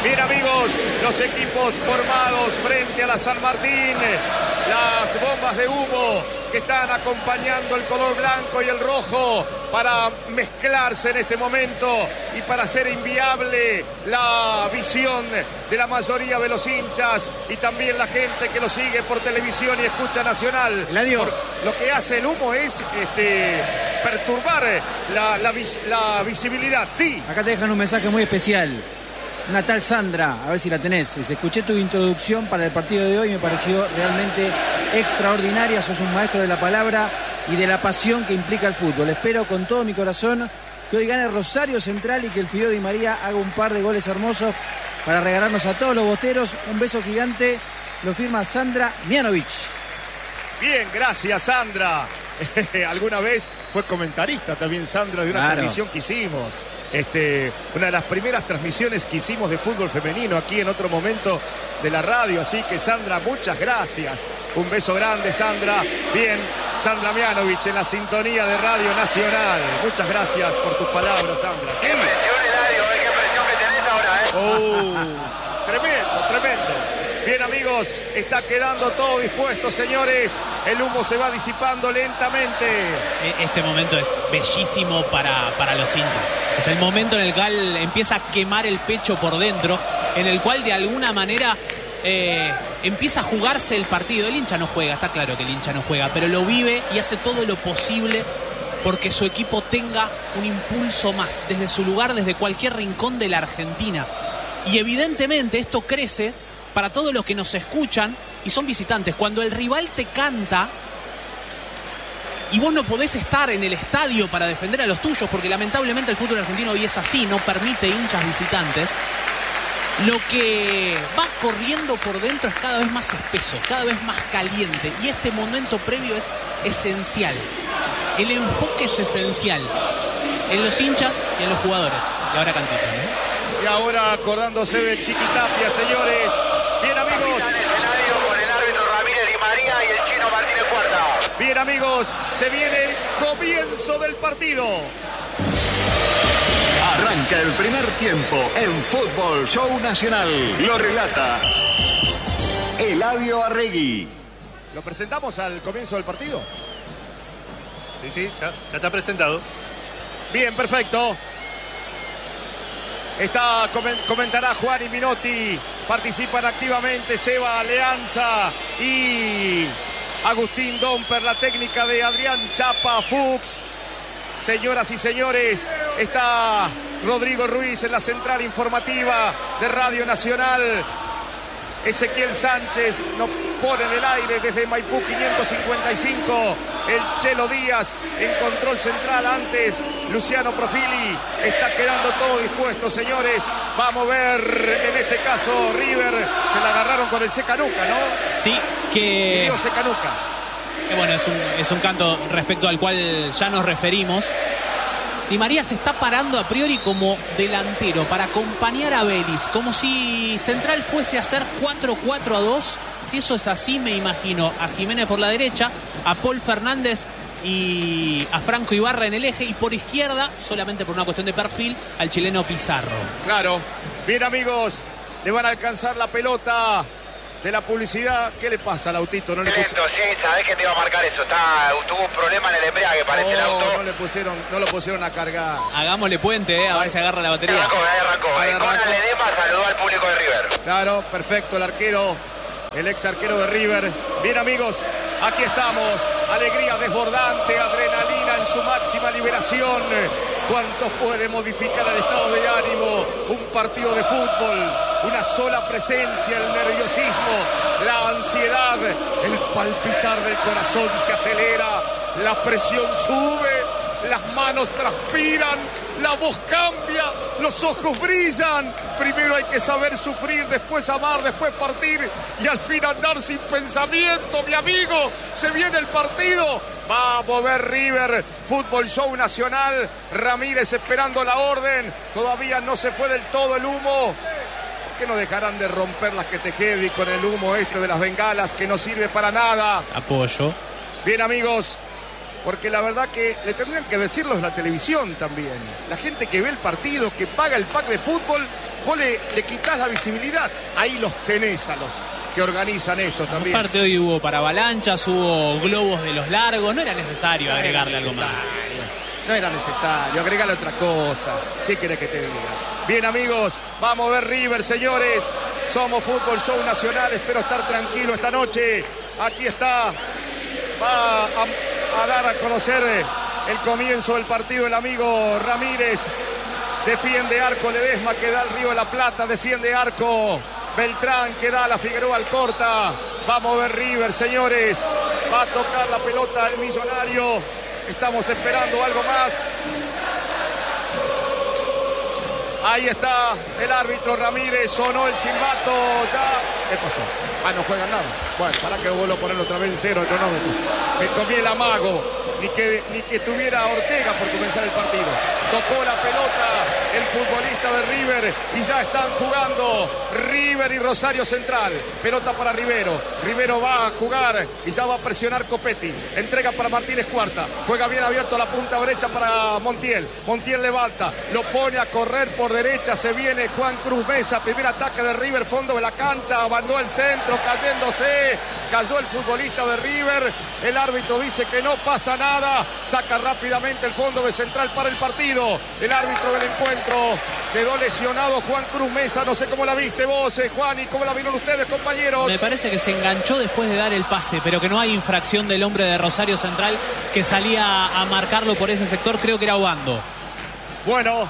Bien, amigos, los equipos formados frente a la San Martín, las bombas de humo que están acompañando el color blanco y el rojo para mezclarse en este momento y para hacer inviable la visión de la mayoría de los hinchas y también la gente que lo sigue por televisión y escucha Nacional. Lo que hace el humo es perturbar la visibilidad. Sí. Acá te dejan un mensaje muy especial. Una tal Sandra, a ver si la tenés. Escuché tu introducción para el partido de hoy, me pareció realmente extraordinaria. Sos un maestro de la palabra y de la pasión que implica el fútbol. Espero con todo mi corazón que hoy gane Rosario Central y que el Fideo Di María haga un par de goles hermosos para regalarnos a todos los bosteros. Un beso gigante, lo firma Sandra Mianovic. Bien, gracias, Sandra. Alguna vez fue comentarista también Sandra de una transmisión que hicimos. Una de las primeras transmisiones que hicimos de fútbol femenino aquí en otro momento de la radio. Así que, Sandra, muchas gracias. Un beso grande, Sandra. Bien, Sandra Mianovic en la sintonía de Radio Nacional. Muchas gracias por tus palabras, Sandra. ¿Sí? Qué presión, Eladio, qué presión que tenés ahora, Tremendo, tremendo. Bien, amigos, está quedando todo dispuesto, señores. El humo se va disipando lentamente. Este momento es bellísimo para los hinchas. Es el momento en el cual empieza a quemar el pecho por dentro, en el cual de alguna manera empieza a jugarse el partido. El hincha no juega, está claro que el hincha no juega, pero lo vive y hace todo lo posible porque su equipo tenga un impulso más desde su lugar, desde cualquier rincón de la Argentina. Y evidentemente esto crece para todos los que nos escuchan y son visitantes. Cuando el rival te canta y vos no podés estar en el estadio para defender a los tuyos, porque lamentablemente el fútbol argentino hoy es así, no permite hinchas visitantes, lo que va corriendo por dentro es cada vez más espeso, cada vez más caliente, y este momento previo es esencial. El enfoque es esencial en los hinchas y en los jugadores. Y ahora cantito, ¿no? Y ahora acordándose de Chiquitapia, señores. Bien, amigos. Con el árbitro Ramírez Di María y el chino Martínez Puerta. Bien, amigos, se viene el comienzo del partido. Arranca el primer tiempo en Fútbol Show Nacional. Lo relata Eladio Arregui. ¿Lo presentamos al comienzo del partido? Sí, ya está presentado. Bien, perfecto. Comentará Juan y Minotti. Participan activamente Seba Alianza y Agustín Domper, la técnica de Adrián Chapa Fuchs. Señoras y señores, está Rodrigo Ruiz en la central informativa de Radio Nacional. Ezequiel Sánchez nos pone en el aire desde Maipú 555. El Chelo Díaz en control central. Antes Luciano Profili. Está quedando todo dispuesto, señores. Va a mover, en este caso, River. Se la agarraron con el Secanuca, ¿no? Sí, que... Diego Secanuca. Bueno, es un canto respecto al cual ya nos referimos. Di María se está parando a priori como delantero para acompañar a Vélez, como si Central fuese a hacer 4-4-2. Si eso es así, me imagino a Jiménez por la derecha, a Paul Fernández y a Franco Ibarra en el eje, y por izquierda, solamente por una cuestión de perfil, al chileno Pizarro. Claro. Bien, amigos, le van a alcanzar la pelota de la publicidad. ¿Qué le pasa al autito? No le sí, sabés que te iba a marcar eso. Tuvo un problema en el embrague, parece el auto. No lo pusieron a cargar. Hagámosle puente, a ver si agarra la batería. Arrancó. Conan Ledema saludó al público de River. Claro, perfecto, el ex arquero de River. Bien, amigos, aquí estamos. Alegría desbordante, adrenalina en su máxima liberación. ¿Cuánto puede modificar el estado de ánimo un partido de fútbol? Una sola presencia, el nerviosismo, la ansiedad, el palpitar del corazón se acelera, la presión sube, las manos transpiran, la voz cambia, los ojos brillan. Primero hay que saber sufrir, después amar, después partir y al fin andar sin pensamiento, mi amigo. Se viene el partido. Va a mover River. Fútbol Show Nacional. Ramírez esperando la orden. Todavía no se fue del todo el humo. Que no dejarán de romper las que te quede con el humo de las bengalas que no sirve para nada. Apoyo. Bien, amigos, porque la verdad que le tendrían que decirlos la televisión también. La gente que ve el partido, que paga el pack de fútbol, vos le quitás la visibilidad. Ahí los tenés a los que organizan esto también. Aparte hoy hubo para avalanchas, hubo globos de los largos, no era necesario agregarle algo más. No era necesario, agregarle otra cosa. ¿Qué querés que te diga? Bien, amigos, vamos a ver River, señores. Somos Fútbol Show Nacional, espero estar tranquilo esta noche. Aquí está, va a dar a conocer el comienzo del partido el amigo Ramírez. Defiende arco Ledesma, que da al Río de la Plata, defiende arco Beltrán, que da a la Figueroa Alcorta. Vamos a ver River, señores. Va a tocar la pelota el Millonario. Estamos esperando algo más. Ahí está el árbitro Ramírez, sonó el silbato ya. ¿Qué pasó? No juegan nada. Bueno, para que vuelvo a ponerlo otra vez en cero el cronómetro. Me comí el amago. Ni que tuviera Ortega por comenzar el partido. Tocó la pelota el futbolista de River y ya están jugando River y Rosario Central. Pelota para Rivero. Rivero va a jugar y ya va a presionar Copetti. Entrega para Martínez Cuarta. Juega bien abierto la punta derecha para Montiel. Montiel levanta. Lo pone a correr por derecha. Se viene Juan Cruz Mesa. Primer ataque de River. Fondo de la cancha. Mandó el centro cayéndose. Cayó el futbolista de River. El árbitro dice que no pasa nada. Saca rápidamente el fondo de Central para el partido. El árbitro del encuentro quedó lesionado Juan Cruz Mesa. No sé cómo la viste vos, Juan, y cómo la vieron ustedes, compañeros. Me parece que se enganchó después de dar el pase, pero que no hay infracción del hombre de Rosario Central que salía a marcarlo por ese sector. Creo que era Obando. Bueno,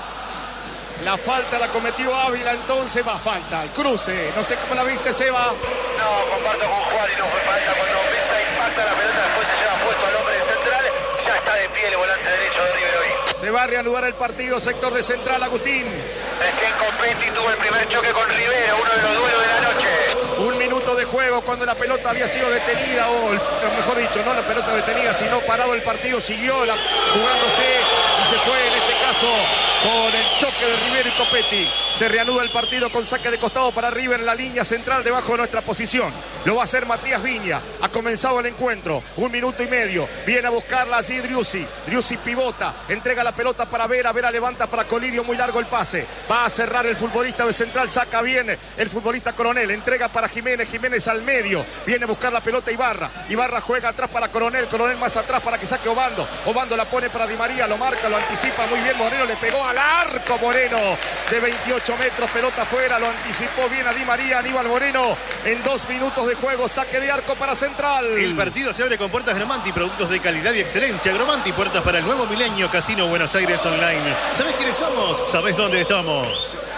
la falta la cometió Ávila, entonces va falta. El cruce, no sé cómo la viste, Seba. No, comparto con Juan y no fue falta. Cuando Mesa impacta la pelota, después se lleva puesto al hombre de Central. Ya está de pie el volante derecho de River hoy. Se va a reanudar el partido, sector de Central, Agustín. Recién Copetti tuvo el primer choque con Rivero, uno de los duelos de la noche. 1 minuto de juego cuando la pelota había sido detenida, o mejor dicho, no la pelota detenida, sino parado el partido, siguió jugándose y se fue en este caso con el choque de Rivero y Copetti. Se reanuda el partido con saque de costado para River en la línea central debajo de nuestra posición. Lo va a hacer Matías Viña. Ha comenzado el encuentro. 1 minuto y medio. Viene a buscarla allí Driussi. Driussi pivota. Entrega la pelota para Vera. Vera levanta para Colidio. Muy largo el pase. Va a cerrar el futbolista de Central. Saca bien el futbolista Coronel. Entrega para Jiménez. Jiménez al medio. Viene a buscar la pelota Ibarra. Ibarra juega atrás para Coronel. Coronel más atrás para que saque Obando. Obando la pone para Di María. Lo marca, lo anticipa muy bien. Moreno le pegó al arco. Moreno de 28 metros. Pelota afuera. Lo anticipó bien a Di María. Aníbal Moreno en 2 minutos de juego. Saque de arco para Central. El partido se abre con puertas Gromanti. Productos de calidad y excelencia. Gromanti, puertas para el nuevo milenio. Casino Buenos Aires Online. ¿Sabés quiénes somos? ¿Sabés dónde estamos?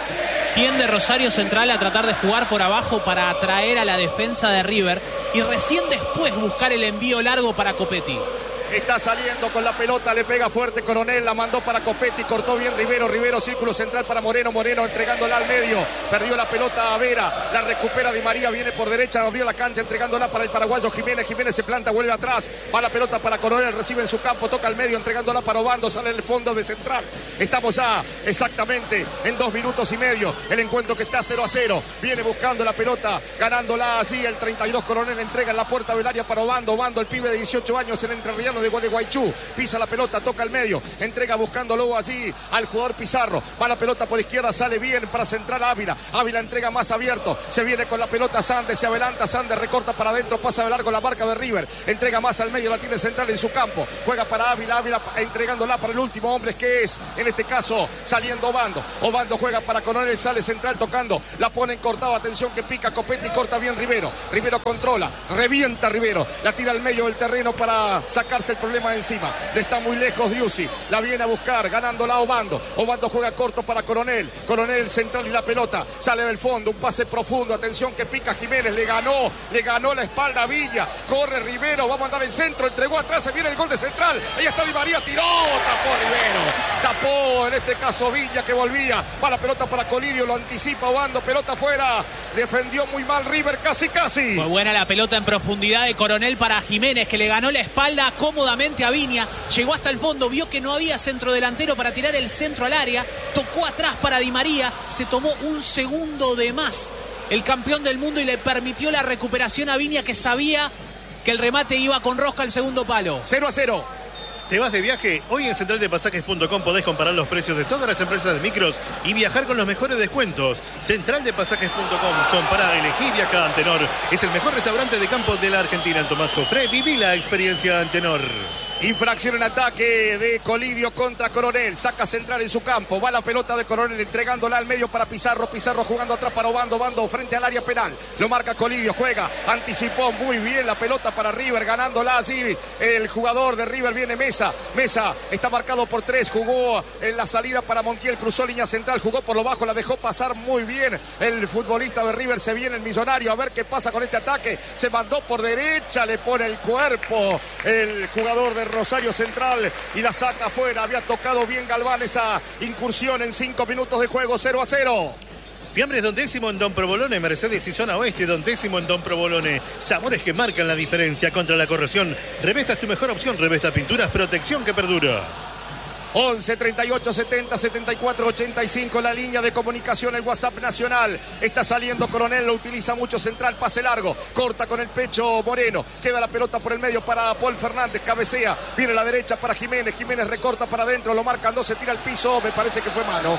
Tiende Rosario Central a tratar de jugar por abajo para atraer a la defensa de River y recién después buscar el envío largo para Copetti. Está saliendo con la pelota, le pega fuerte Coronel, la mandó para Copetti, cortó bien Rivero, Rivero, círculo central para Moreno, Moreno entregándola al medio, perdió la pelota a Vera, la recupera Di María, viene por derecha, abrió la cancha entregándola para el paraguayo Jiménez, Jiménez se planta, vuelve atrás, va la pelota para Coronel, recibe en su campo, toca al medio, entregándola para Obando, sale en el fondo de Central. Estamos ya exactamente en 2 minutos y medio, el encuentro que está 0-0, viene buscando la pelota, ganándola así el 32 Coronel, entrega en la puerta del área para Obando, Obando el pibe de 18 años, el entrerriano de Gualeguaychú, pisa la pelota, toca al medio, entrega buscándolo allí al jugador Pizarro, va la pelota por izquierda, sale bien para Central Ávila, Ávila entrega más abierto, se viene con la pelota Sande, se adelanta, Sande recorta para adentro, pasa de largo la marca de River, entrega más al medio, la tiene Central en su campo, juega para Ávila, Ávila entregándola para el último hombre que es, en este caso, saliendo Obando, Obando juega para Coronel, sale Central tocando, la pone en cortado, atención que pica Copetti, corta bien Rivero, Rivero controla, revienta Rivero, la tira al medio del terreno para sacarse el problema de encima, le está muy lejos Driussi, la viene a buscar, ganándola Obando, Obando juega corto para Coronel, Coronel Central y la pelota, sale del fondo, un pase profundo, atención que pica Jiménez, le ganó la espalda a Villa, corre Rivero, va a mandar el centro, entregó atrás, se viene el gol de Central, ahí está Di María, tiró, tapó Rivero, tapó en este caso Villa que volvía, va la pelota para Colidio, lo anticipa Obando, pelota afuera, defendió muy mal River, casi. Muy buena la pelota en profundidad de Coronel para Jiménez, que le ganó la espalda cómodamente a Viña, llegó hasta el fondo, vio que no había centro delantero para tirar el centro al área, tocó atrás para Di María, se tomó un segundo de más el campeón del mundo y le permitió la recuperación a Viña, que sabía que el remate iba con rosca al segundo palo. 0-0. ¿Te vas de viaje? Hoy en centraldepasajes.com podés comparar los precios de todas las empresas de micros y viajar con los mejores descuentos. Centraldepasajes.com. Compará, elegí, viaja. Antenor es el mejor restaurante de campo de la Argentina. En Tomás Jofré, viví la experiencia Antenor. Infracción en ataque de Colidio contra Coronel. Saca Central en su campo. Va la pelota de Coronel entregándola al medio para Pizarro. Pizarro jugando atrás para Obando frente al área penal. Lo marca Colidio. Juega. Anticipó muy bien la pelota para River. Ganándola así. El jugador de River viene Mesa. Mesa está marcado por 3. Jugó en la salida para Montiel. Cruzó línea central. Jugó por lo bajo. La dejó pasar muy bien. El futbolista de River se viene el Millonario. A ver qué pasa con este ataque. Se mandó por derecha. Le pone el cuerpo. El jugador de Rosario Central y la saca afuera. Había tocado bien Galván esa incursión en 5 minutos de juego. 0-0. Fiambres Don Décimo en Don Provolone, Mercedes y Zona Oeste, Don Décimo en Don Provolone. Sabores que marcan la diferencia contra la corrosión. Revesta es tu mejor opción. Revesta Pinturas, protección que perdura. 11 38 70 74 85, la línea de comunicación, el WhatsApp nacional. Está saliendo Coronel, lo utiliza mucho Central, pase largo, corta con el pecho Moreno, queda la pelota por el medio para Paul Fernández, cabecea, viene a la derecha para Jiménez, Jiménez recorta para adentro, lo marcan dos, se tira al piso, me parece que fue mano,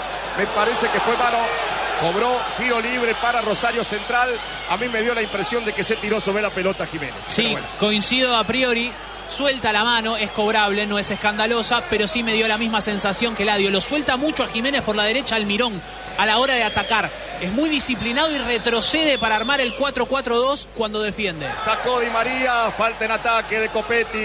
cobró tiro libre para Rosario Central. A mí me dio la impresión de que se tiró sobre la pelota Jiménez. Sí, bueno, coincido a priori. Suelta la mano, es cobrable, no es escandalosa, pero sí me dio la misma sensación que Eladio. Lo suelta mucho a Jiménez por la derecha Almirón a la hora de atacar. Es muy disciplinado y retrocede para armar el 4-4-2 cuando defiende. Sacó Di María, falta en ataque de Copetti,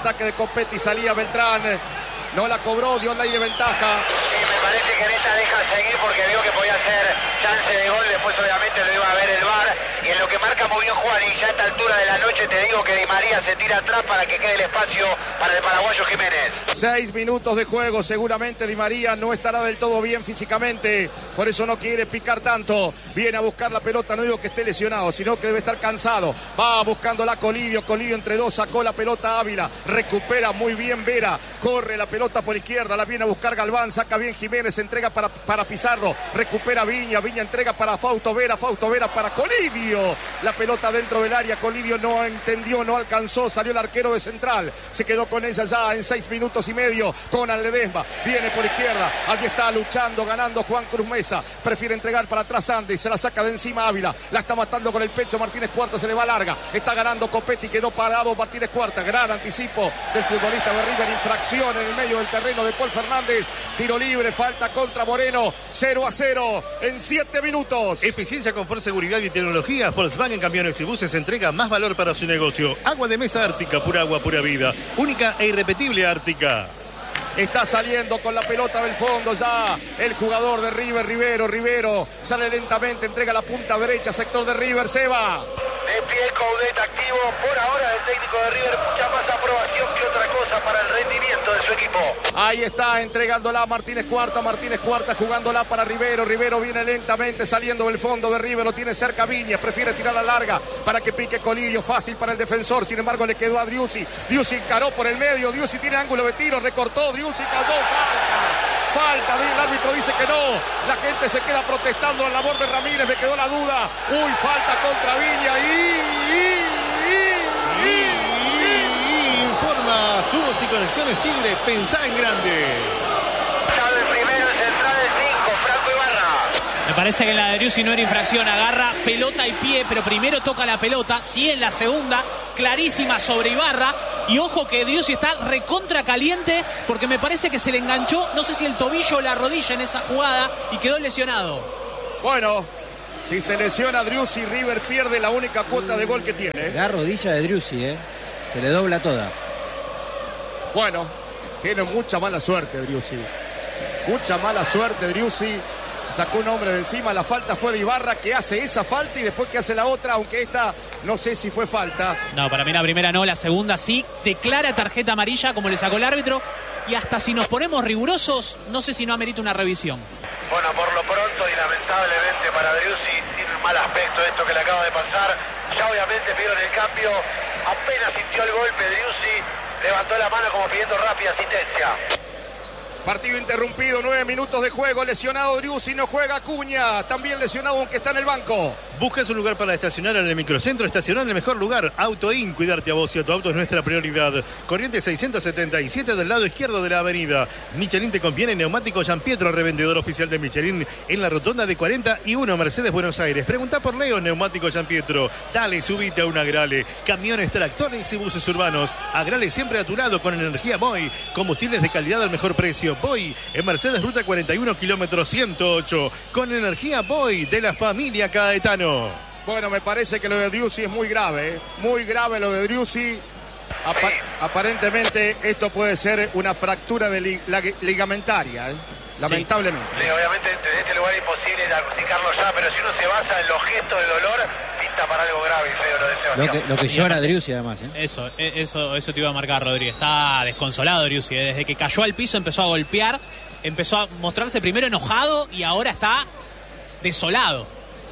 salía Beltrán. No la cobró, dio la de ventaja. Sí, me parece que en esta deja seguir porque vio que podía ser chance de gol. Después obviamente lo iba a ver el VAR. Y en lo que marca muy bien Juan, y ya a esta altura de la noche te digo que Di María se tira atrás para que quede el espacio para el paraguayo Jiménez. 6 minutos de juego, seguramente Di María no estará del todo bien físicamente, por eso no quiere picar tanto. Viene a buscar la pelota, no digo que esté lesionado, sino que debe estar cansado. Va buscándola Colidio entre dos, sacó la pelota Ávila, recupera muy bien Vera, corre la pelota por izquierda, la viene a buscar Galván, saca bien Jiménez, entrega para Pizarro, recupera Viña entrega para Fausto Vera para Colidio. La pelota dentro del área, Colidio no entendió, no alcanzó, salió el arquero de Central, se quedó con ella ya en 6 minutos y medio. Conan Ledesma viene por izquierda, allí está luchando, ganando Juan Cruz Mesa, prefiere entregar para atrás Andes, se la saca de encima Ávila, la está matando con el pecho Martínez Cuarta, se le va larga, está ganando Copetti, quedó parado Martínez Cuarta, gran anticipo del futbolista de River, infracción en el medio del terreno de Paul Fernández, tiro libre, falta contra Moreno, 0-0 en 7 minutos. Eficiencia, confort, seguridad y tecnología. Volkswagen Camiones y Buses entrega más valor para su negocio. Agua de mesa Ártica, pura agua, pura vida. Única e irrepetible Ártica. Está saliendo con la pelota del fondo ya el jugador de River, Rivero, sale lentamente, entrega la punta derecha, sector de River, se va. De pie Coudet activo, por ahora el técnico de River, mucha más aprobación que otra cosa para el rendimiento de su equipo. Ahí está entregándola Martínez Cuarta jugándola para Rivero viene lentamente saliendo del fondo de River, lo tiene cerca Viñas, prefiere tirarla larga para que pique Colidio, fácil para el defensor, sin embargo le quedó a Driussi encaró por el medio, Driussi tiene ángulo de tiro, recortó, Driussi cayó, falta, el árbitro dice que no, la gente se queda protestando a la labor de Ramírez, me quedó la duda, falta contra Viña Informa Tubos y Conexiones Tigre, pensá en grande. Sabe primero el central del 5, Franco Ibarra. Me parece que la de Driussi no era infracción, agarra pelota y pie, pero primero toca la pelota, sí en la segunda, clarísima sobre Ibarra. Y ojo que Driussi está recontra caliente porque me parece que se le enganchó, no sé si el tobillo o la rodilla en esa jugada y quedó lesionado. Bueno, si se lesiona Driussi, River pierde la única cuota de gol que tiene. La rodilla de Driussi, se le dobla toda. Bueno, tiene mucha mala suerte Driussi. Sacó un hombre de encima, la falta fue de Ibarra, que hace esa falta y después que hace la otra, aunque esta no sé si fue falta. No, para mí la primera no, la segunda sí, declara tarjeta amarilla como le sacó el árbitro y hasta si nos ponemos rigurosos, no sé si no amerita una revisión. Bueno, por lo pronto y lamentablemente para Driussi tiene un mal aspecto esto que le acaba de pasar. Ya obviamente vieron el cambio, apenas sintió el golpe Driussi, levantó la mano como pidiendo rápida asistencia. Partido interrumpido, 9 minutos de juego. Lesionado Driussi, no juega Acuña. También lesionado aunque está en el banco. ¿Buscas un lugar para estacionar en el microcentro? Estacionar en el mejor lugar. AutoIn, cuidarte a vos y a tu auto es nuestra prioridad. Corriente 677 del lado izquierdo de la avenida. Michelin te conviene. Neumático Gianpietro, revendedor oficial de Michelin en la rotonda de 41 Mercedes, Buenos Aires. Pregunta por Leo, Neumático Gianpietro. Dale, subite a un Agrale. Camiones, tractores y buses urbanos. Agrale siempre a tu lado con energía Boy. Combustibles de calidad al mejor precio. Boy en Mercedes, ruta 41, kilómetro 108. Con energía Boy de la familia Caetano. Bueno, me parece que lo de Driussi es muy grave, ¿eh? Muy grave lo de Driussi. Aparentemente esto puede ser una fractura de ligamentaria, ¿eh? Lamentablemente. Sí, obviamente desde este lugar es imposible diagnosticarlo ya, pero si uno se basa en los gestos de dolor, pinta para algo grave y feo lo de Sebastián. Lo que llora Driussi además, ¿eh? Eso te iba a marcar, Rodríguez. Está desconsolado Driussi. Desde que cayó al piso empezó a golpear, empezó a mostrarse primero enojado y ahora está desolado.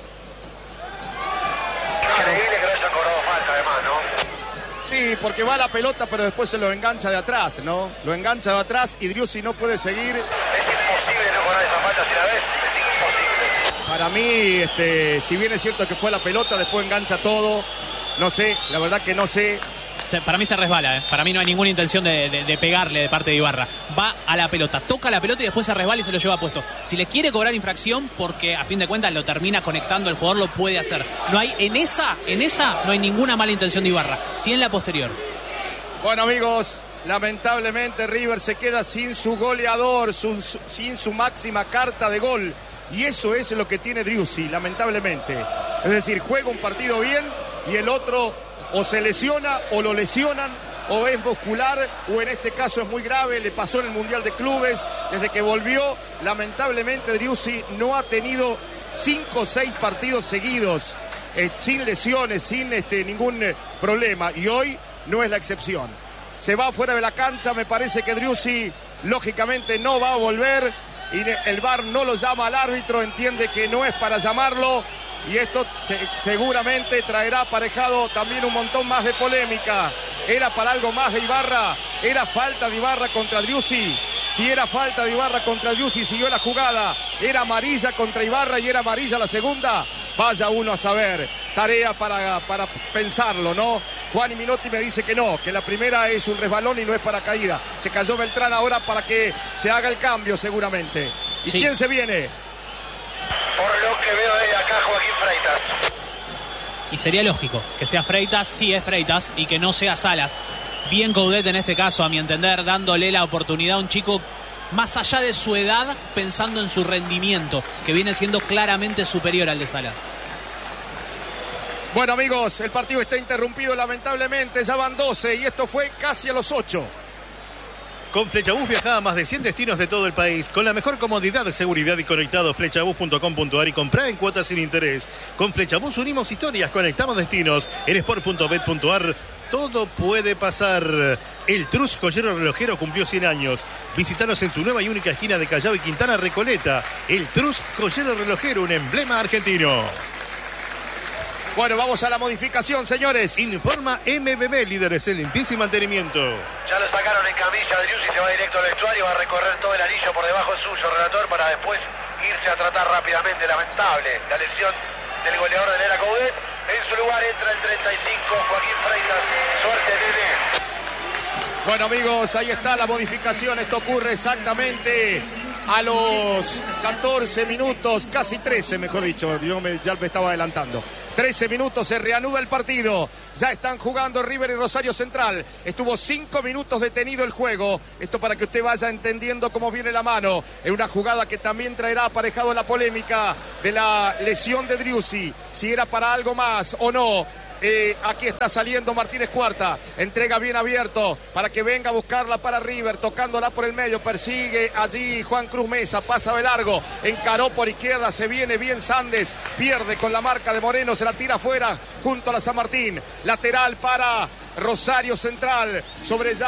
Increíble que no haya cobrado falta además, ¿no? Sí, porque va la pelota, pero después se lo engancha de atrás, ¿no? Lo engancha de atrás y Driussi no puede seguir. Es imposible no cobrar esa falta, si la ves, es imposible. Para mí, si bien es cierto que fue la pelota, después engancha todo. No sé, la verdad que no sé. Para mí se resbala, ¿eh? Para mí no hay ninguna intención de pegarle de parte de Ibarra. Va a la pelota, toca la pelota y después se resbala y se lo lleva puesto. Si le quiere cobrar infracción, porque a fin de cuentas lo termina conectando el jugador, lo puede hacer. No hay en esa no hay ninguna mala intención de Ibarra. Sí en la posterior. Bueno, amigos, lamentablemente River se queda sin su goleador, sin su máxima carta de gol. Y eso es lo que tiene Driussi, lamentablemente. Es decir, juega un partido bien y el otro o se lesiona o lo lesionan, o es muscular, o en este caso es muy grave. Le pasó en el Mundial de Clubes. Desde que volvió, lamentablemente Driussi no ha tenido 5 o 6 partidos seguidos sin lesiones, sin ningún problema, y hoy no es la excepción. Se va fuera de la cancha. Me parece que Driussi lógicamente no va a volver y el VAR no lo llama al árbitro, entiende que no es para llamarlo. Y esto seguramente traerá aparejado también un montón más de polémica. ¿Era para algo más de Ibarra? ¿Era falta de Ibarra contra Driussi? Si era falta de Ibarra contra Driussi, siguió la jugada. ¿Era amarilla contra Ibarra y era amarilla la segunda? Vaya uno a saber. Tarea para pensarlo, ¿no? Juan y Minotti me dice que no, que la primera es un resbalón y no es para caída. Se cayó Beltrán ahora para que se haga el cambio seguramente. ¿Y sí. quién se viene? Por lo que veo de acá, Joaquín Freitas. Y sería lógico que sea Freitas, sí es Freitas, y que no sea Salas. Bien Coudet en este caso, a mi entender, dándole la oportunidad a un chico más allá de su edad, pensando en su rendimiento, que viene siendo claramente superior al de Salas. Bueno, amigos, el partido está interrumpido lamentablemente, ya van 12 y esto fue casi a los 8. Con Flechabús viaja a más de 100 destinos de todo el país. Con la mejor comodidad, seguridad y conectado. Flechabús.com.ar y comprá en cuotas sin interés. Con Flechabús unimos historias, conectamos destinos. En sport.bet.ar todo puede pasar. El Trus Joyero Relojero cumplió 100 años. Visítanos en su nueva y única esquina de Callao y Quintana, Recoleta. El Trus Joyero Relojero, un emblema argentino. Bueno, vamos a la modificación, señores. Informa MBB, líderes en limpieza y mantenimiento. Ya lo sacaron en camilla, Driussi se va directo al vestuario, va a recorrer todo el anillo por debajo suyo, relator, para después irse a tratar rápidamente. Lamentable la lesión del goleador de Nera Coudet. En su lugar entra el 35, Joaquín Freitas. Suerte, nene. Bueno, amigos, ahí está la modificación. Esto ocurre exactamente a los 14 minutos, casi 13, mejor dicho. Ya me estaba adelantando. 13 minutos, se reanuda el partido. Ya están jugando River y Rosario Central. Estuvo 5 minutos detenido el juego. Esto para que usted vaya entendiendo cómo viene la mano. En una jugada que también traerá aparejado la polémica de la lesión de Driussi. Si era para algo más o no. Aquí está saliendo Martínez Cuarta, entrega bien abierto para que venga a buscarla para River, tocándola por el medio, persigue allí Juan Cruz Mesa, pasa de largo, encaró por izquierda, se viene bien Sandes, pierde con la marca de Moreno, se la tira afuera junto a la San Martín, lateral para Rosario Central, sobre ya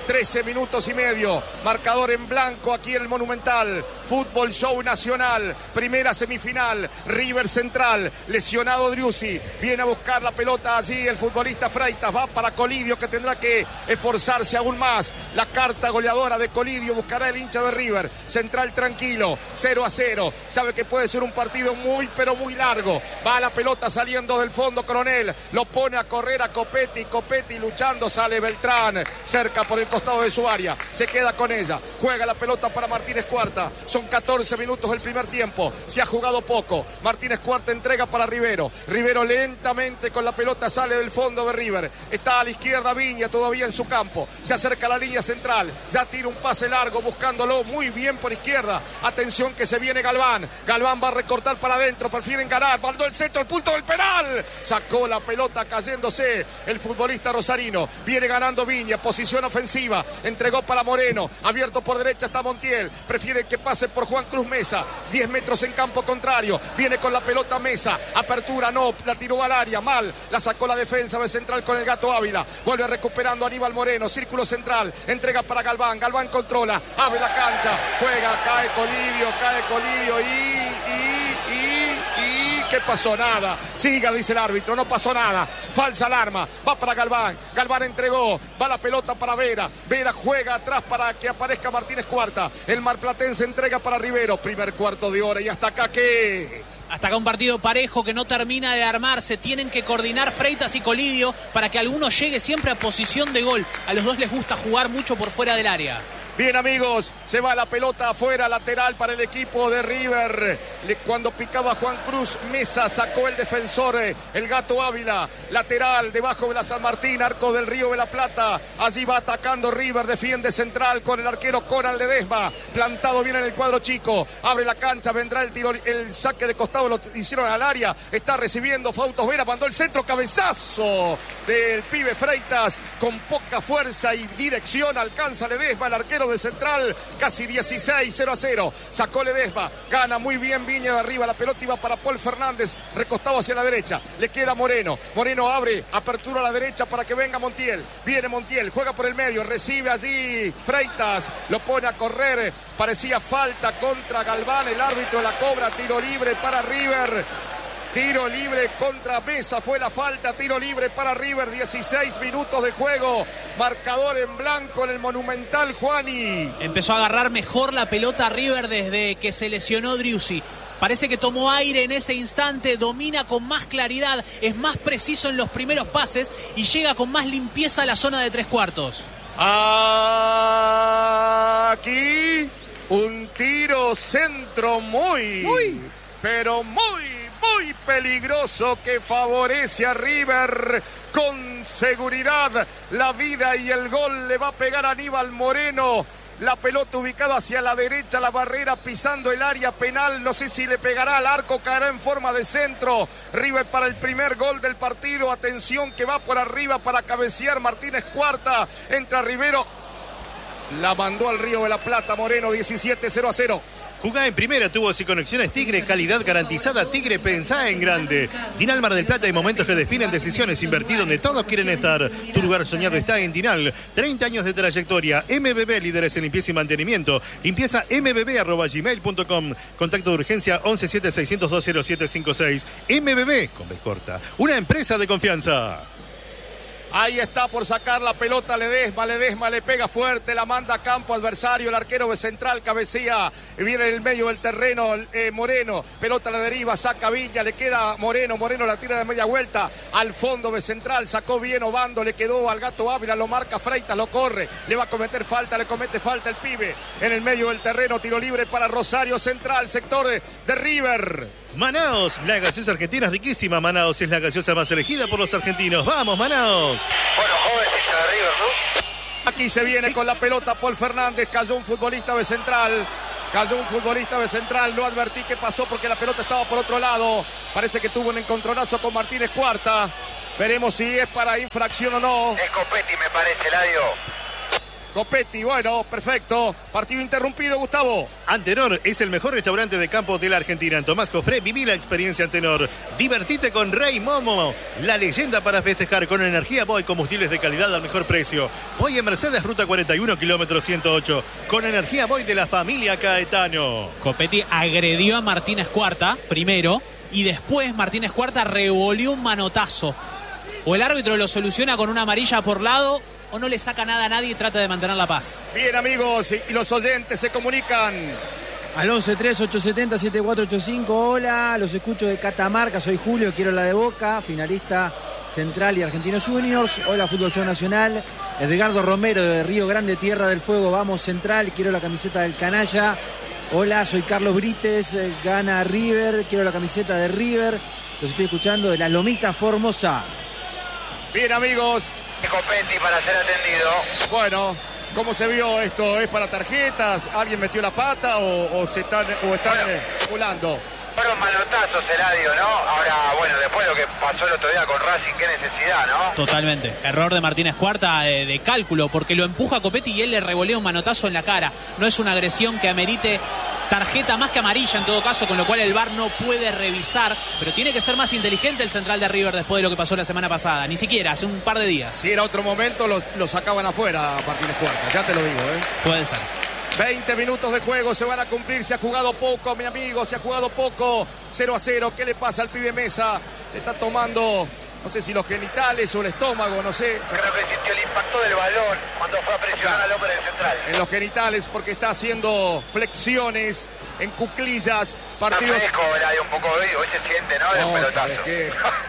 13 minutos y medio. Marcador en blanco aquí en el Monumental. Fútbol Show Nacional. Primera semifinal. River Central. Lesionado Driussi. Viene a buscar la pelota allí el futbolista Freitas. Va para Colidio, que tendrá que esforzarse aún más. La carta goleadora de Colidio buscará el hincha de River. Central tranquilo. 0-0. Sabe que puede ser un partido muy pero muy largo. Va la pelota saliendo del fondo Coronel. Lo pone a correr a Copetti. Copetti luchando. Sale Beltrán. Cerca por el costado de su área. Se queda con ella. Juega la pelota para Martínez Cuarta. Son 14 minutos del primer tiempo. Se ha jugado poco. Martínez Cuarta entrega para Rivero. Rivero lentamente con la pelota sale del fondo de River. Está a la izquierda Viña todavía en su campo. Se acerca a la línea central. Ya tira un pase largo buscándolo muy bien por izquierda. Atención que se viene Galván. Galván va a recortar para adentro. Prefieren ganar. Mandó el centro al punto del penal. Sacó la pelota cayéndose el futbolista rosarino. Viene ganando Viña. Posición ofensiva. Entregó para Moreno. Abierto por derecha está Montiel. Prefiere que pase por Juan Cruz Mesa. 10 metros en campo contrario. Viene con la pelota Mesa. Apertura no. La tiró al área. Mal. La sacó la defensa de Central con el Gato Ávila. Vuelve recuperando Aníbal Moreno. Círculo central. Entrega para Galván. Galván controla. Abre la cancha. Juega. Cae Colidio. ¿Qué pasó? Nada. Siga, dice el árbitro. No pasó nada. Falsa alarma. Va para Galván. Galván entregó. Va la pelota para Vera. Vera juega atrás para que aparezca Martínez Cuarta. El marplatense entrega para Rivero. Primer cuarto de hora. Y hasta acá, ¿qué? Hasta acá un partido parejo que no termina de armarse. Tienen que coordinar Freitas y Colidio para que alguno llegue siempre a posición de gol. A los dos les gusta jugar mucho por fuera del área. Bien, amigos, se va la pelota afuera, lateral para el equipo de River. Cuando picaba Juan Cruz Mesa, sacó el defensor, el Gato Ávila. Lateral, debajo de la San Martín, arco del Río de la Plata. Allí va atacando River, defiende Central con el arquero Conan Ledesma. Plantado bien en el cuadro chico. Abre la cancha, vendrá el tiro, el saque de costado, lo hicieron al área. Está recibiendo Fautos Vera, mandó el centro, cabezazo del pibe Freitas. Con poca fuerza y dirección alcanza Ledesma, el arquero de Central, casi 16, 0-0. Sacó Ledesma, gana muy bien Viña de arriba, la pelota iba para Paul Fernández, recostado hacia la derecha, le queda Moreno. Moreno abre, apertura a la derecha para que venga Montiel. Viene Montiel, juega por el medio, recibe allí Freitas, lo pone a correr, parecía falta contra Galván, el árbitro la cobra, tiro libre para River. Tiro libre contra Mesa, fue la falta, tiro libre para River, 16 minutos de juego, marcador en blanco en el Monumental, Juani. Empezó a agarrar mejor la pelota River desde que se lesionó Driussi. Parece que tomó aire en ese instante, domina con más claridad, es más preciso en los primeros pases y llega con más limpieza a la zona de tres cuartos. Aquí un tiro centro muy peligroso que favorece a River. Con seguridad la vida y el gol le va a pegar a Aníbal Moreno. La pelota ubicada hacia la derecha, la barrera pisando el área penal. No sé si le pegará al arco, caerá en forma de centro. River para el primer gol del partido. Atención que va por arriba para cabecear Martínez Cuarta. Entra Rivero. La mandó al Río de la Plata Moreno, 17-0-0. Jugá en primera, tubos y conexiones Tigre, calidad garantizada. Tigre, pensá en grande. Dinal Mar del Plata, hay momentos que definen decisiones. Invertir donde todos quieren estar. Tu lugar soñado está en Dinal. 30 años de trayectoria. MBB, líderes en limpieza y mantenimiento. Limpieza mbb@gmail.com. Contacto de urgencia 1176020756. MBB, con B corta. Una empresa de confianza. Ahí está por sacar la pelota Ledesma le pega fuerte, la manda a campo adversario, el arquero de Central cabecea, viene en el medio del terreno Moreno, pelota a la deriva, saca Villa, le queda Moreno la tira de media vuelta, al fondo de Central, sacó bien Obando, le quedó al Gato Ávila, lo marca Freitas, lo corre, le va a cometer falta, le comete falta el pibe, en el medio del terreno, tiro libre para Rosario Central, sector de River. Manaos, la gaseosa argentina es riquísima. Manaos es la gaseosa más elegida por los argentinos. ¡Vamos, Manaos! Bueno, joven, de River, ¿no? Aquí se viene con la pelota Paul Fernández, cayó un futbolista de Central. No advertí qué pasó porque la pelota estaba por otro lado. Parece que tuvo un encontronazo con Martínez Cuarta. Veremos si es para infracción o no. Es Copetti, me parece, Ladio. Copetti, bueno, perfecto. Partido interrumpido, Gustavo. Antenor es el mejor restaurante de campo de la Argentina. En Tomás Cofré, viví la experiencia Antenor. Divertite con Rey Momo, la leyenda para festejar con energía Boy, combustibles de calidad al mejor precio. Boy en Mercedes, ruta 41, kilómetro 108. Con energía Boy de la familia Caetano. Copetti agredió a Martínez Cuarta primero y después Martínez Cuarta revolvió un manotazo. O el árbitro lo soluciona con una amarilla por lado, o no le saca nada a nadie y trata de mantener la paz. Bien, amigos, y los oyentes se comunican. Al 11-3-870-7485. Hola, los escucho de Catamarca. Soy Julio, quiero la de Boca, finalista Central y Argentinos Juniors. Hola, Fútbol Show Nacional. Edgardo Romero de Río Grande, Tierra del Fuego. Vamos, Central, quiero la camiseta del Canalla. Hola, soy Carlos Brites, gana River, quiero la camiseta de River. Los estoy escuchando de la Lomita Formosa. Bien, amigos. Copetti para ser atendido. Bueno, ¿cómo se vio esto? ¿Es para tarjetas? ¿Alguien metió la pata o están simulando? Fueron manotazos, Eladio, ¿no? Ahora, bueno, después de lo que pasó el otro día con Racing, qué necesidad, ¿no? Totalmente. Error de Martínez Cuarta de cálculo, porque lo empuja a Copetti y él le revolea un manotazo en la cara. No es una agresión que amerite tarjeta más que amarilla en todo caso, con lo cual el VAR no puede revisar, pero tiene que ser más inteligente el central de River después de lo que pasó la semana pasada. Ni siquiera, hace un par de días. Si era otro momento, lo sacaban afuera Martínez Cuarta, ya te lo digo, ¿eh? Puede ser. 20 minutos de juego se van a cumplir, se ha jugado poco, mi amigo, se ha jugado poco. 0-0, ¿qué le pasa al pibe Mesa? Se está tomando, no sé si los genitales o el estómago, no sé. Creo que sintió el impacto del balón cuando fue a presionar al hombre del central. En los genitales, porque está haciendo flexiones en cuclillas, partidos... Está fresco, Eladio, un poco hoy se siente, ¿no? De un pelotazo. ¿Sabes qué?